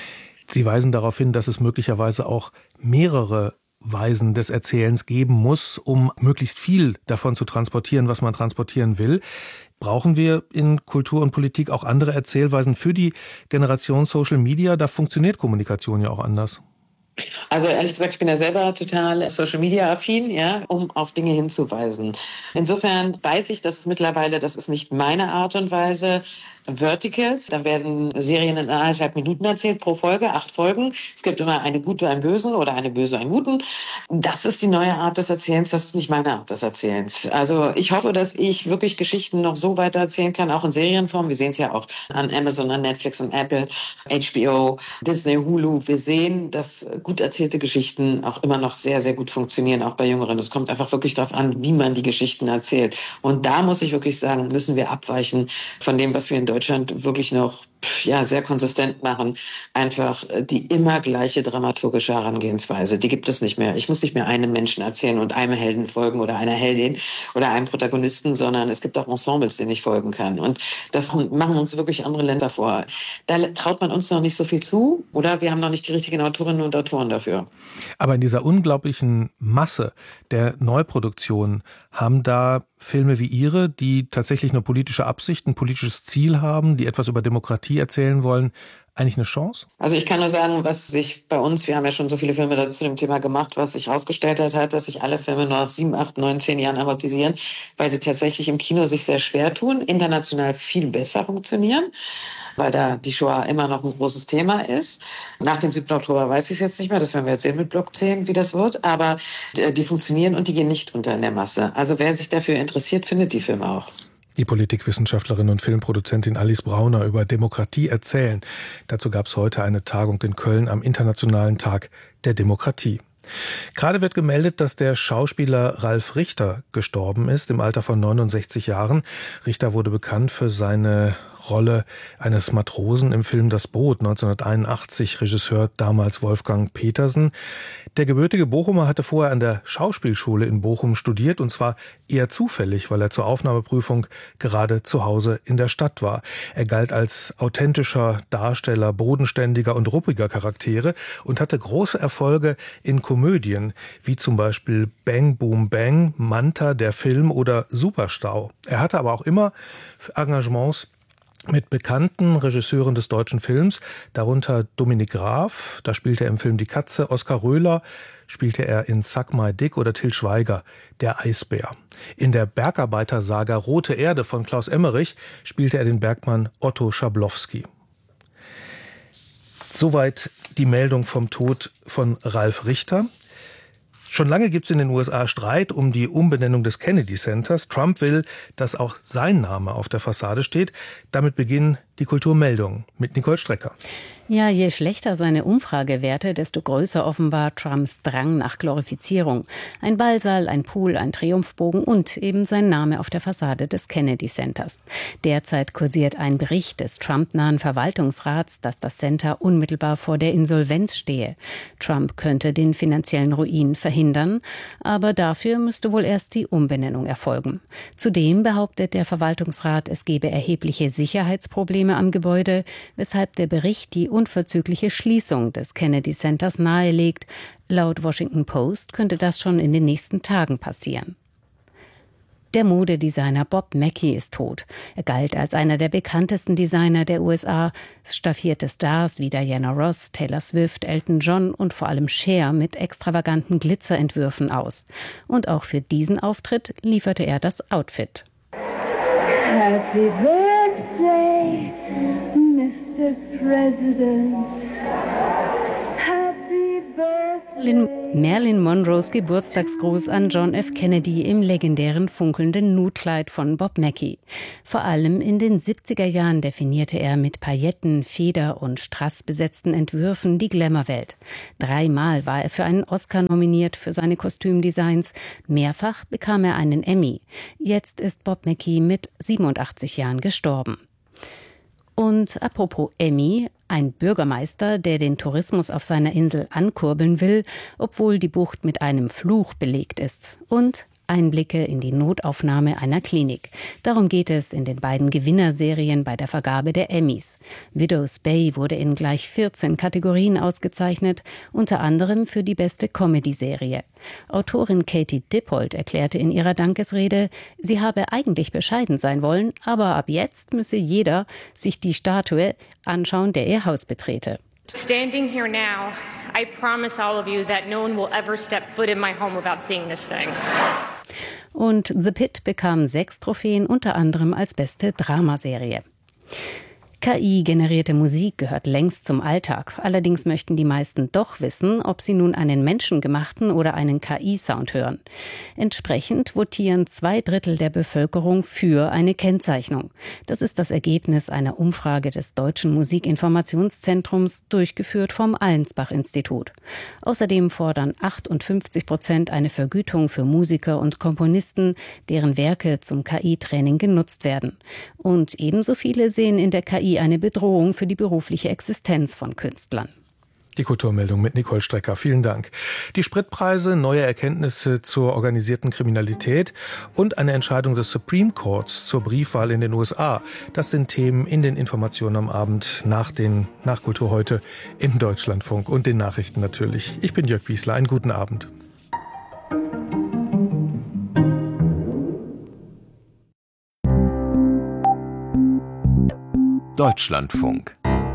Sie weisen darauf hin, dass es möglicherweise auch mehrere Weisen des Erzählens geben muss, um möglichst viel davon zu transportieren, was man transportieren will. Brauchen wir in Kultur und Politik auch andere Erzählweisen für die Generation Social Media? Da funktioniert Kommunikation ja auch anders. Also ehrlich gesagt, ich bin ja selber total Social-Media-affin, ja, um auf Dinge hinzuweisen. Insofern weiß ich, dass es mittlerweile, das ist nicht meine Art und Weise, Verticals, da werden Serien in eineinhalb Minuten erzählt pro Folge, acht Folgen. Es gibt immer eine Gute, einen Bösen oder eine Böse, einen Guten. Das ist die neue Art des Erzählens, das ist nicht meine Art des Erzählens. Also ich hoffe, dass ich wirklich Geschichten noch so weiter erzählen kann, auch in Serienform. Wir sehen es ja auch an Amazon, an Netflix, an Apple, H B O, Disney, Hulu. Wir sehen, dass gut erzählte Geschichten auch immer noch sehr, sehr gut funktionieren, auch bei Jüngeren. Es kommt einfach wirklich darauf an, wie man die Geschichten erzählt. Und da muss ich wirklich sagen, müssen wir abweichen von dem, was wir in Deutschland wirklich noch ja, sehr konsistent machen. Einfach die immer gleiche dramaturgische Herangehensweise. Die gibt es nicht mehr. Ich muss nicht mehr einem Menschen erzählen und einem Helden folgen oder einer Heldin oder einem Protagonisten, sondern es gibt auch Ensembles, denen ich folgen kann. Und das machen uns wirklich andere Länder vor. Da traut man uns noch nicht so viel zu oder wir haben noch nicht die richtigen Autorinnen und Autoren dafür. Aber in dieser unglaublichen Masse der Neuproduktion haben da Filme wie Ihre, die tatsächlich eine politische Absicht, ein politisches Ziel haben, die etwas über Demokratie erzählen wollen, eigentlich eine Chance? Also ich kann nur sagen, was sich bei uns, wir haben ja schon so viele Filme dazu dem Thema gemacht, was sich herausgestellt hat, hat, dass sich alle Filme nach sieben, acht, neun, zehn Jahren amortisieren, weil sie tatsächlich im Kino sich sehr schwer tun, international viel besser funktionieren, weil da die Shoah immer noch ein großes Thema ist. Nach dem siebten Oktober weiß ich es jetzt nicht mehr, das werden wir jetzt sehen mit Block zehn, wie das wird, aber die funktionieren und die gehen nicht unter in der Masse. Also wer sich dafür interessiert, findet die Filme auch. Die Politikwissenschaftlerin und Filmproduzentin Alice Brauner über Demokratie erzählen. Dazu gab es heute eine Tagung in Köln am Internationalen Tag der Demokratie. Gerade wird gemeldet, dass der Schauspieler Ralf Richter gestorben ist, im Alter von neunundsechzig Jahren. Richter wurde bekannt für seine Rolle eines Matrosen im Film Das Boot neunzehnhunderteinundachtzig, Regisseur damals Wolfgang Petersen. Der gebürtige Bochumer hatte vorher an der Schauspielschule in Bochum studiert, und zwar eher zufällig, weil er zur Aufnahmeprüfung gerade zu Hause in der Stadt war. Er galt als authentischer Darsteller bodenständiger und ruppiger Charaktere und hatte große Erfolge in Komödien, wie zum Beispiel Bang Boom Bang, Manta, der Film oder Superstau. Er hatte aber auch immer Engagements mit bekannten Regisseuren des deutschen Films, darunter Dominik Graf, da spielte er im Film Die Katze, Oskar Röhler spielte er in Suck My Dick oder Til Schweiger, Der Eisbär. In der Bergarbeiter-Saga Rote Erde von Klaus Emmerich spielte er den Bergmann Otto Schablowski. Soweit die Meldung vom Tod von Ralf Richter. Schon lange gibt es in den U S A Streit um die Umbenennung des Kennedy Centers. Trump will, dass auch sein Name auf der Fassade steht. Damit beginnen die Kulturmeldungen mit Nicole Strecker. Ja, je schlechter seine Umfragewerte, desto größer offenbar Trumps Drang nach Glorifizierung. Ein Ballsaal, ein Pool, ein Triumphbogen und eben sein Name auf der Fassade des Kennedy Centers. Derzeit kursiert ein Bericht des Trump-nahen Verwaltungsrats, dass das Center unmittelbar vor der Insolvenz stehe. Trump könnte den finanziellen Ruin verhindern, aber dafür müsste wohl erst die Umbenennung erfolgen. Zudem behauptet der Verwaltungsrat, es gebe erhebliche Sicherheitsprobleme am Gebäude, weshalb der Bericht die unverzügliche Schließung des Kennedy Centers nahelegt. Laut Washington Post könnte das schon in den nächsten Tagen passieren. Der Modedesigner Bob Mackie ist tot. Er galt als einer der bekanntesten Designer der U S A, staffierte Stars wie Diana Ross, Taylor Swift, Elton John und vor allem Cher mit extravaganten Glitzerentwürfen aus. Und auch für diesen Auftritt lieferte er das Outfit. Happy birthday, Mister President. Happy birthday. Marilyn Monroes Geburtstagsgruß an John F. Kennedy im legendären funkelnden Nude-Kleid von Bob Mackie. Vor allem in den siebziger Jahren definierte er mit Pailletten, Feder- und Strass besetzten Entwürfen die Glamour-Welt. Dreimal war er für einen Oscar nominiert für seine Kostümdesigns. Mehrfach bekam er einen Emmy. Jetzt ist Bob Mackie mit siebenundachtzig Jahren gestorben. Und apropos Emmy, ein Bürgermeister, der den Tourismus auf seiner Insel ankurbeln will, obwohl die Bucht mit einem Fluch belegt ist. Und Einblicke in die Notaufnahme einer Klinik. Darum geht es in den beiden Gewinnerserien bei der Vergabe der Emmys. Widow's Bay wurde in gleich vierzehn Kategorien ausgezeichnet, unter anderem für die beste Comedy-Serie. Autorin Katie Dippold erklärte in ihrer Dankesrede, sie habe eigentlich bescheiden sein wollen, aber ab jetzt müsse jeder sich die Statue anschauen, der ihr Haus betrete. Standing here now, I promise all of you that no one will ever step foot in my home without seeing this thing. Und The Pit bekam sechs Trophäen, unter anderem als beste Dramaserie. K I-generierte Musik gehört längst zum Alltag. Allerdings möchten die meisten doch wissen, ob sie nun einen menschengemachten oder einen K I-Sound hören. Entsprechend votieren zwei Drittel der Bevölkerung für eine Kennzeichnung. Das ist das Ergebnis einer Umfrage des Deutschen Musikinformationszentrums, durchgeführt vom Allensbach-Institut. Außerdem fordern achtundfünfzig Prozent eine Vergütung für Musiker und Komponisten, deren Werke zum K I-Training genutzt werden. Und ebenso viele sehen in der K I eine Bedrohung für die berufliche Existenz von Künstlern. Die Kulturmeldung mit Nicole Strecker. Vielen Dank. Die Spritpreise, neue Erkenntnisse zur organisierten Kriminalität und eine Entscheidung des Supreme Courts zur Briefwahl in den U S A. Das sind Themen in den Informationen am Abend nach den nach Kultur heute im Deutschlandfunk und den Nachrichten natürlich. Ich bin Jörg Wiesler. Einen guten Abend. Deutschlandfunk.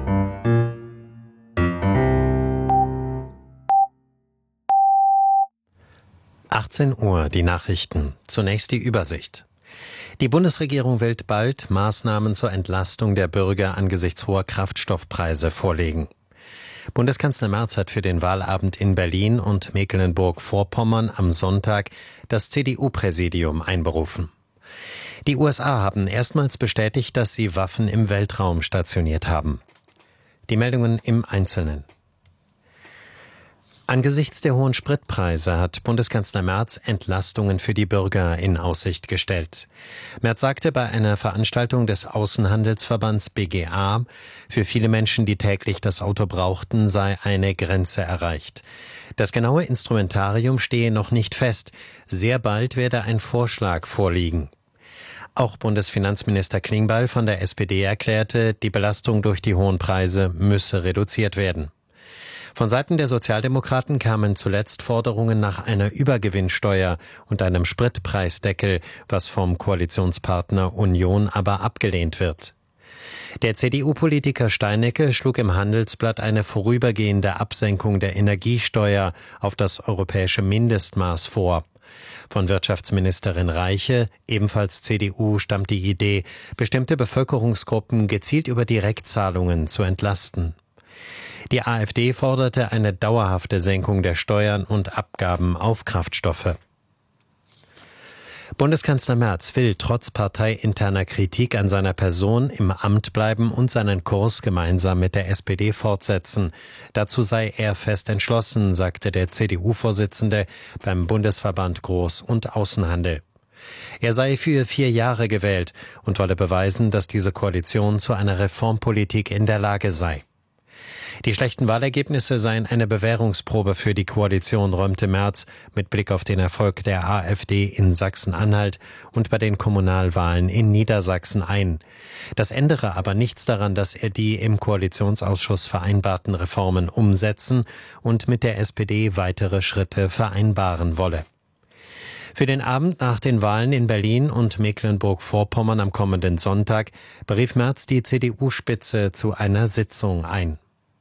achtzehn Uhr, die Nachrichten. Zunächst die Übersicht. Die Bundesregierung will bald Maßnahmen zur Entlastung der Bürger angesichts hoher Kraftstoffpreise vorlegen. Bundeskanzler Merz hat für den Wahlabend in Berlin und Mecklenburg-Vorpommern am Sonntag das C D U-Präsidium einberufen. Die U S A haben erstmals bestätigt, dass sie Waffen im Weltraum stationiert haben. Die Meldungen im Einzelnen. Angesichts der hohen Spritpreise hat Bundeskanzler Merz Entlastungen für die Bürger in Aussicht gestellt. Merz sagte bei einer Veranstaltung des Außenhandelsverbands B G A, für viele Menschen, die täglich das Auto brauchten, sei eine Grenze erreicht. Das genaue Instrumentarium stehe noch nicht fest. Sehr bald werde ein Vorschlag vorliegen. Auch Bundesfinanzminister Klingbeil von der S P D erklärte, die Belastung durch die hohen Preise müsse reduziert werden. Von Seiten der Sozialdemokraten kamen zuletzt Forderungen nach einer Übergewinnsteuer und einem Spritpreisdeckel, was vom Koalitionspartner Union aber abgelehnt wird. Der C D U-Politiker Steinecke schlug im Handelsblatt eine vorübergehende Absenkung der Energiesteuer auf das europäische Mindestmaß vor. Von Wirtschaftsministerin Reiche, ebenfalls C D U, stammt die Idee, bestimmte Bevölkerungsgruppen gezielt über Direktzahlungen zu entlasten. Die AfD forderte eine dauerhafte Senkung der Steuern und Abgaben auf Kraftstoffe. Bundeskanzler Merz will trotz parteiinterner Kritik an seiner Person im Amt bleiben und seinen Kurs gemeinsam mit der S P D fortsetzen. Dazu sei er fest entschlossen, sagte der C D U-Vorsitzende beim Bundesverband Groß- und Außenhandel. Er sei für vier Jahre gewählt und wolle beweisen, dass diese Koalition zu einer Reformpolitik in der Lage sei. Die schlechten Wahlergebnisse seien eine Bewährungsprobe für die Koalition, räumte Merz mit Blick auf den Erfolg der AfD in Sachsen-Anhalt und bei den Kommunalwahlen in Niedersachsen ein. Das ändere aber nichts daran, dass er die im Koalitionsausschuss vereinbarten Reformen umsetzen und mit der S P D weitere Schritte vereinbaren wolle. Für den Abend nach den Wahlen in Berlin und Mecklenburg-Vorpommern am kommenden Sonntag berief Merz die C D U-Spitze zu einer Sitzung ein.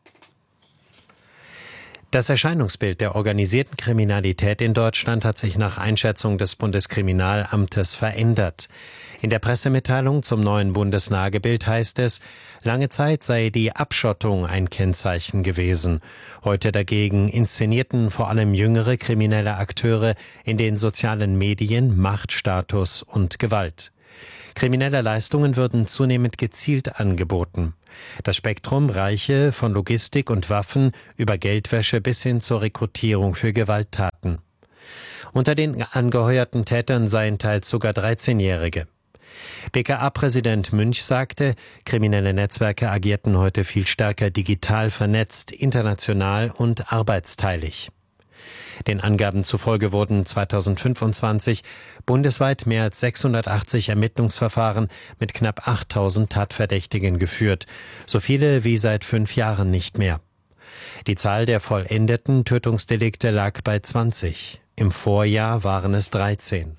Das Erscheinungsbild der organisierten Kriminalität in Deutschland hat sich nach Einschätzung des Bundeskriminalamtes verändert. In der Pressemitteilung zum neuen Bundeslagebild heißt es, lange Zeit sei die Abschottung ein Kennzeichen gewesen. Heute dagegen inszenierten vor allem jüngere kriminelle Akteure in den sozialen Medien Macht, Status und Gewalt. Kriminelle Leistungen würden zunehmend gezielt angeboten. Das Spektrum reiche von Logistik und Waffen über Geldwäsche bis hin zur Rekrutierung für Gewalttaten. Unter den angeheuerten Tätern seien teils sogar dreizehnjährige. B K A-Präsident Münch sagte, kriminelle Netzwerke agierten heute viel stärker digital vernetzt, international und arbeitsteilig. Den Angaben zufolge wurden zweitausendfünfundzwanzig bundesweit mehr als sechshundertachtzig Ermittlungsverfahren mit knapp achttausend Tatverdächtigen geführt, so viele wie seit fünf Jahren nicht mehr. Die Zahl der vollendeten Tötungsdelikte lag bei zwanzig. Im Vorjahr waren es dreizehn.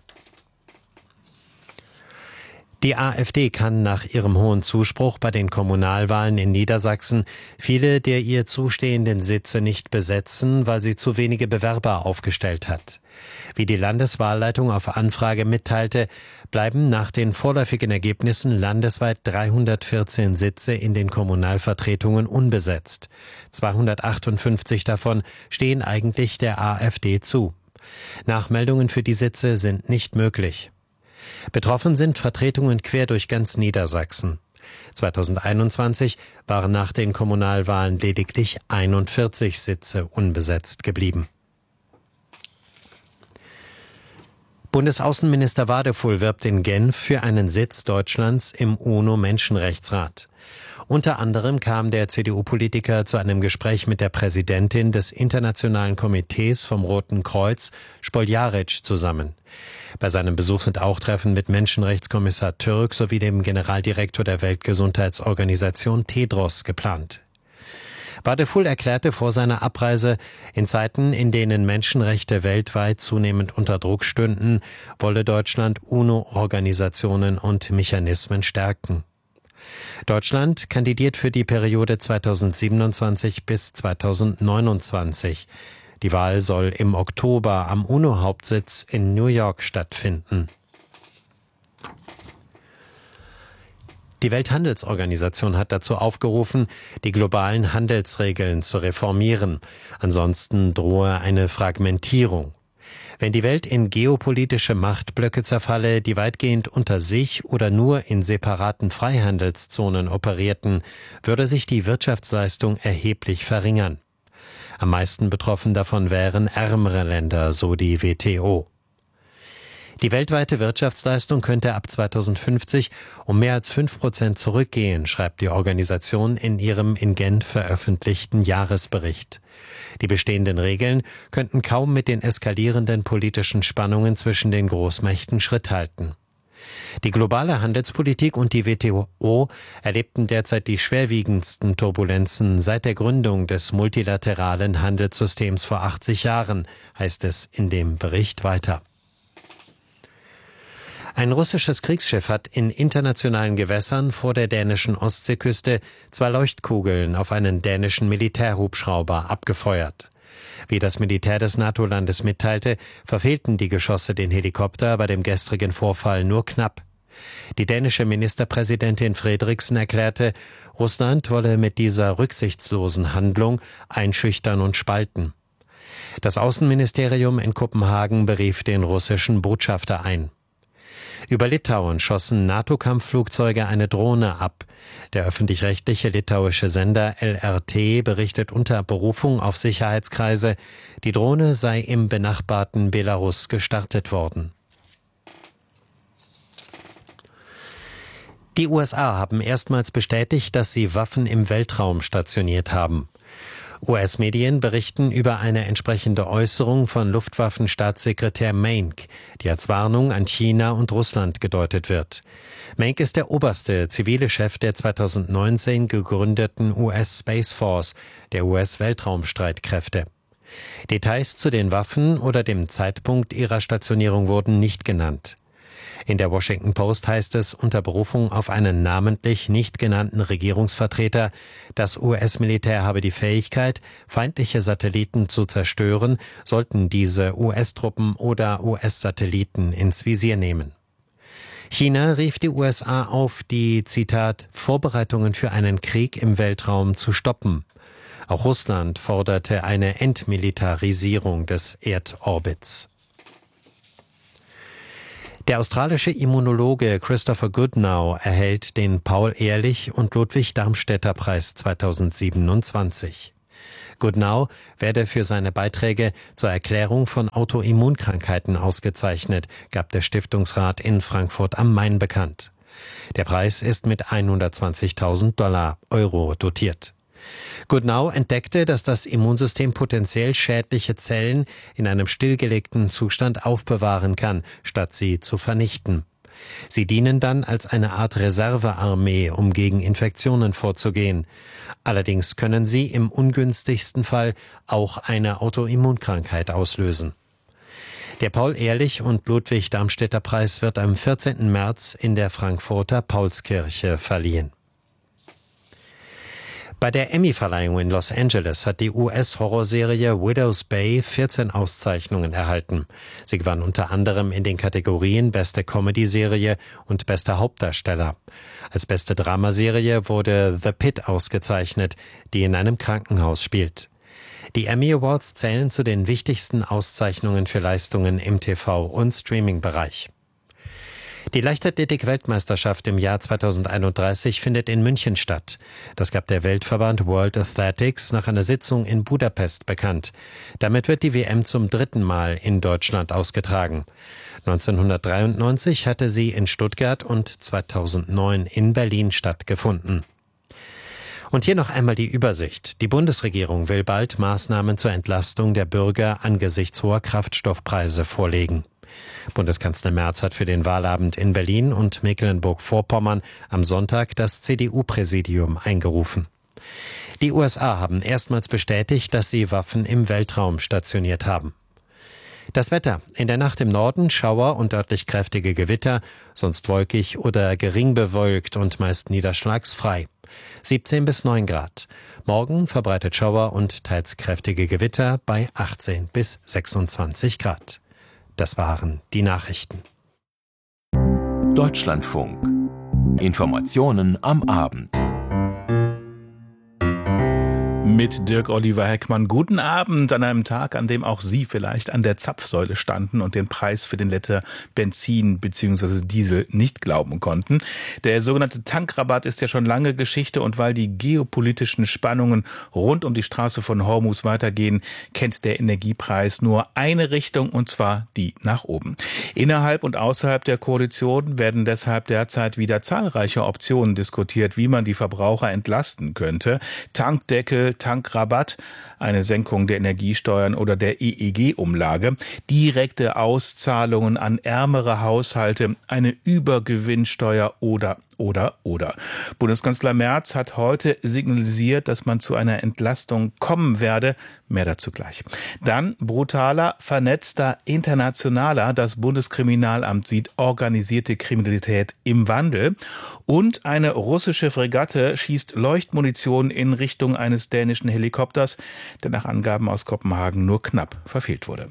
Die AfD kann nach ihrem hohen Zuspruch bei den Kommunalwahlen in Niedersachsen viele der ihr zustehenden Sitze nicht besetzen, weil sie zu wenige Bewerber aufgestellt hat. Wie die Landeswahlleitung auf Anfrage mitteilte, bleiben nach den vorläufigen Ergebnissen landesweit dreihundertvierzehn Sitze in den Kommunalvertretungen unbesetzt. zweihundertachtundfünfzig davon stehen eigentlich der AfD zu. Nachmeldungen für die Sitze sind nicht möglich. Betroffen sind Vertretungen quer durch ganz Niedersachsen. zweitausendeinundzwanzig waren nach den Kommunalwahlen lediglich einundvierzig Sitze unbesetzt geblieben. Bundesaußenminister Wadefull wirbt in Genf für einen Sitz Deutschlands im UNO-Menschenrechtsrat. Unter anderem kam der C D U-Politiker zu einem Gespräch mit der Präsidentin des Internationalen Komitees vom Roten Kreuz, Spoljaric, zusammen. Bei seinem Besuch sind auch Treffen mit Menschenrechtskommissar Türk sowie dem Generaldirektor der Weltgesundheitsorganisation Tedros geplant. Wadefull erklärte vor seiner Abreise, in Zeiten, in denen Menschenrechte weltweit zunehmend unter Druck stünden, wolle Deutschland UNO-Organisationen und Mechanismen stärken. Deutschland kandidiert für die Periode zweitausendsiebenundzwanzig bis zweitausendneunundzwanzig. Die Wahl soll im Oktober am UNO-Hauptsitz in New York stattfinden. Die Welthandelsorganisation hat dazu aufgerufen, die globalen Handelsregeln zu reformieren. Ansonsten drohe eine Fragmentierung. Wenn die Welt in geopolitische Machtblöcke zerfalle, die weitgehend unter sich oder nur in separaten Freihandelszonen operierten, würde sich die Wirtschaftsleistung erheblich verringern. Am meisten betroffen davon wären ärmere Länder, so die W T O. Die weltweite Wirtschaftsleistung könnte ab zweitausendfünfzig um mehr als fünf Prozent zurückgehen, schreibt die Organisation in ihrem in Genf veröffentlichten Jahresbericht. Die bestehenden Regeln könnten kaum mit den eskalierenden politischen Spannungen zwischen den Großmächten Schritt halten. Die globale Handelspolitik und die W T O erlebten derzeit die schwerwiegendsten Turbulenzen seit der Gründung des multilateralen Handelssystems vor achtzig Jahren, heißt es in dem Bericht weiter. Ein russisches Kriegsschiff hat in internationalen Gewässern vor der dänischen Ostseeküste zwei Leuchtkugeln auf einen dänischen Militärhubschrauber abgefeuert. Wie das Militär des NATO-Landes mitteilte, verfehlten die Geschosse den Helikopter bei dem gestrigen Vorfall nur knapp. Die dänische Ministerpräsidentin Frederiksen erklärte, Russland wolle mit dieser rücksichtslosen Handlung einschüchtern und spalten. Das Außenministerium in Kopenhagen berief den russischen Botschafter ein. Über Litauen schossen NATO-Kampfflugzeuge eine Drohne ab. Der öffentlich-rechtliche litauische Sender L R T berichtet unter Berufung auf Sicherheitskreise, die Drohne sei im benachbarten Belarus gestartet worden. Die U S A haben erstmals bestätigt, dass sie Waffen im Weltraum stationiert haben. U S-Medien berichten über eine entsprechende Äußerung von Luftwaffenstaatssekretär Maenck, die als Warnung an China und Russland gedeutet wird. Maenck ist der oberste zivile Chef der zweitausendneunzehn gegründeten U S Space Force, der U S-Weltraumstreitkräfte. Details zu den Waffen oder dem Zeitpunkt ihrer Stationierung wurden nicht genannt. In der Washington Post heißt es unter Berufung auf einen namentlich nicht genannten Regierungsvertreter, das U S-Militär habe die Fähigkeit, feindliche Satelliten zu zerstören, sollten diese U S-Truppen oder U S-Satelliten ins Visier nehmen. China rief die U S A auf, die, Zitat, Vorbereitungen für einen Krieg im Weltraum zu stoppen. Auch Russland forderte eine Entmilitarisierung des Erdorbits. Der australische Immunologe Christopher Goodnow erhält den Paul-Ehrlich- und Ludwig-Darmstädter-Preis zweitausendsiebenundzwanzig. Goodnow werde für seine Beiträge zur Erklärung von Autoimmunkrankheiten ausgezeichnet, gab der Stiftungsrat in Frankfurt am Main bekannt. Der Preis ist mit hundertzwanzigtausend Dollar Euro dotiert. Goodnow entdeckte, dass das Immunsystem potenziell schädliche Zellen in einem stillgelegten Zustand aufbewahren kann, statt sie zu vernichten. Sie dienen dann als eine Art Reservearmee, um gegen Infektionen vorzugehen. Allerdings können sie im ungünstigsten Fall auch eine Autoimmunkrankheit auslösen. Der Paul-Ehrlich- und Ludwig-Darmstädter-Preis wird am vierzehnten März in der Frankfurter Paulskirche verliehen. Bei der Emmy-Verleihung in Los Angeles hat die U S-Horrorserie Widow's Bay vierzehn Auszeichnungen erhalten. Sie gewann unter anderem in den Kategorien Beste Comedy-Serie und Bester Hauptdarsteller. Als beste Dramaserie wurde The Pit ausgezeichnet, die in einem Krankenhaus spielt. Die Emmy Awards zählen zu den wichtigsten Auszeichnungen für Leistungen im T V- und Streaming-Bereich. Die Leichtathletik-Weltmeisterschaft im Jahr zweitausendeinunddreißig findet in München statt. Das gab der Weltverband World Athletics nach einer Sitzung in Budapest bekannt. Damit wird die W M zum dritten Mal in Deutschland ausgetragen. neunzehnhundertdreiundneunzig hatte sie in Stuttgart und zweitausendneun in Berlin stattgefunden. Und hier noch einmal die Übersicht. Die Bundesregierung will bald Maßnahmen zur Entlastung der Bürger angesichts hoher Kraftstoffpreise vorlegen. Bundeskanzler Merz hat für den Wahlabend in Berlin und Mecklenburg-Vorpommern am Sonntag das C D U-Präsidium eingerufen. Die U S A haben erstmals bestätigt, dass sie Waffen im Weltraum stationiert haben. Das Wetter. In der Nacht im Norden Schauer und örtlich kräftige Gewitter, sonst wolkig oder gering bewölkt und meist niederschlagsfrei. siebzehn bis neun Grad. Morgen verbreitet Schauer und teils kräftige Gewitter bei achtzehn bis sechsundzwanzig Grad. Das waren die Nachrichten. Deutschlandfunk. Informationen am Abend. Mit Dirk Oliver Heckmann. Guten Abend an einem Tag, an dem auch Sie vielleicht an der Zapfsäule standen und den Preis für den Liter Benzin bzw. Diesel nicht glauben konnten. Der sogenannte Tankrabatt ist ja schon lange Geschichte und weil die geopolitischen Spannungen rund um die Straße von Hormuz weitergehen, kennt der Energiepreis nur eine Richtung und zwar die nach oben. Innerhalb und außerhalb der Koalition werden deshalb derzeit wieder zahlreiche Optionen diskutiert, wie man die Verbraucher entlasten könnte. Tankdeckel, Tankrabatt, eine Senkung der Energiesteuern oder der E E G-Umlage, direkte Auszahlungen an ärmere Haushalte, eine Übergewinnsteuer oder Oder, oder. Bundeskanzler Merz hat heute signalisiert, dass man zu einer Entlastung kommen werde. Mehr dazu gleich. Dann brutaler, vernetzter, internationaler. Das Bundeskriminalamt sieht organisierte Kriminalität im Wandel. Und eine russische Fregatte schießt Leuchtmunition in Richtung eines dänischen Helikopters, der nach Angaben aus Kopenhagen nur knapp verfehlt wurde.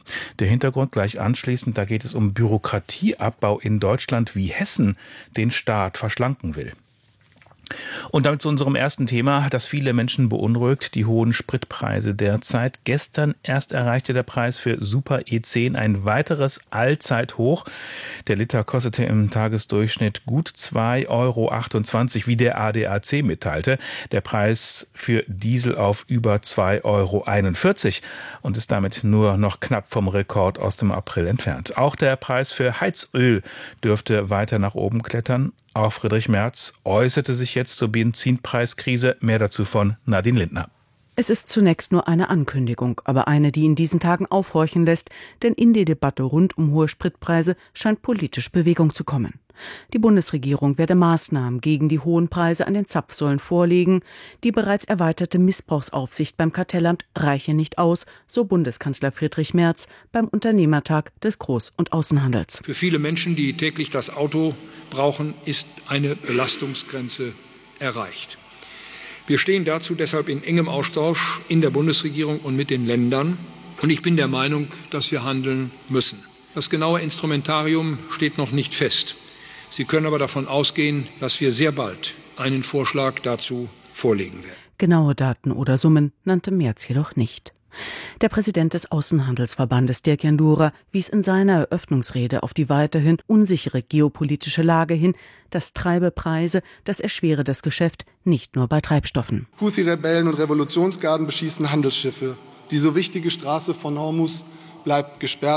Der Hintergrund gleich anschließend, da geht es um Bürokratieabbau in Deutschland, wie Hessen den Staat verschlanken will. Und damit zu unserem ersten Thema, das viele Menschen beunruhigt, die hohen Spritpreise derzeit. Gestern erst erreichte der Preis für Super E zehn ein weiteres Allzeithoch. Der Liter kostete im Tagesdurchschnitt gut zwei Euro achtundzwanzig, wie der A D A C mitteilte. Der Preis für Diesel auf über zwei Euro einundvierzig und ist damit nur noch knapp vom Rekord aus dem April entfernt. Auch der Preis für Heizöl dürfte weiter nach oben klettern. Auch Friedrich Merz äußerte sich jetzt zur Benzinpreiskrise. Mehr dazu von Nadine Lindner. Es ist zunächst nur eine Ankündigung, aber eine, die in diesen Tagen aufhorchen lässt, denn in die Debatte rund um hohe Spritpreise scheint politisch Bewegung zu kommen. Die Bundesregierung werde Maßnahmen gegen die hohen Preise an den Zapfsäulen vorlegen. Die bereits erweiterte Missbrauchsaufsicht beim Kartellamt reiche nicht aus, so Bundeskanzler Friedrich Merz beim Unternehmertag des Groß- und Außenhandels. Für viele Menschen, die täglich das Auto brauchen, ist eine Belastungsgrenze erreicht. Wir stehen dazu deshalb in engem Austausch in der Bundesregierung und mit den Ländern. Und ich bin der Meinung, dass wir handeln müssen. Das genaue Instrumentarium steht noch nicht fest. Sie können aber davon ausgehen, dass wir sehr bald einen Vorschlag dazu vorlegen werden. Genaue Daten oder Summen nannte Merz jedoch nicht. Der Präsident des Außenhandelsverbandes Dirk Jandura wies in seiner Eröffnungsrede auf die weiterhin unsichere geopolitische Lage hin. Das treibe Preise, das erschwere das Geschäft nicht nur bei Treibstoffen. Houthi-Rebellen und Revolutionsgarden beschießen Handelsschiffe. Die so wichtige Straße von Hormuz bleibt gesperrt.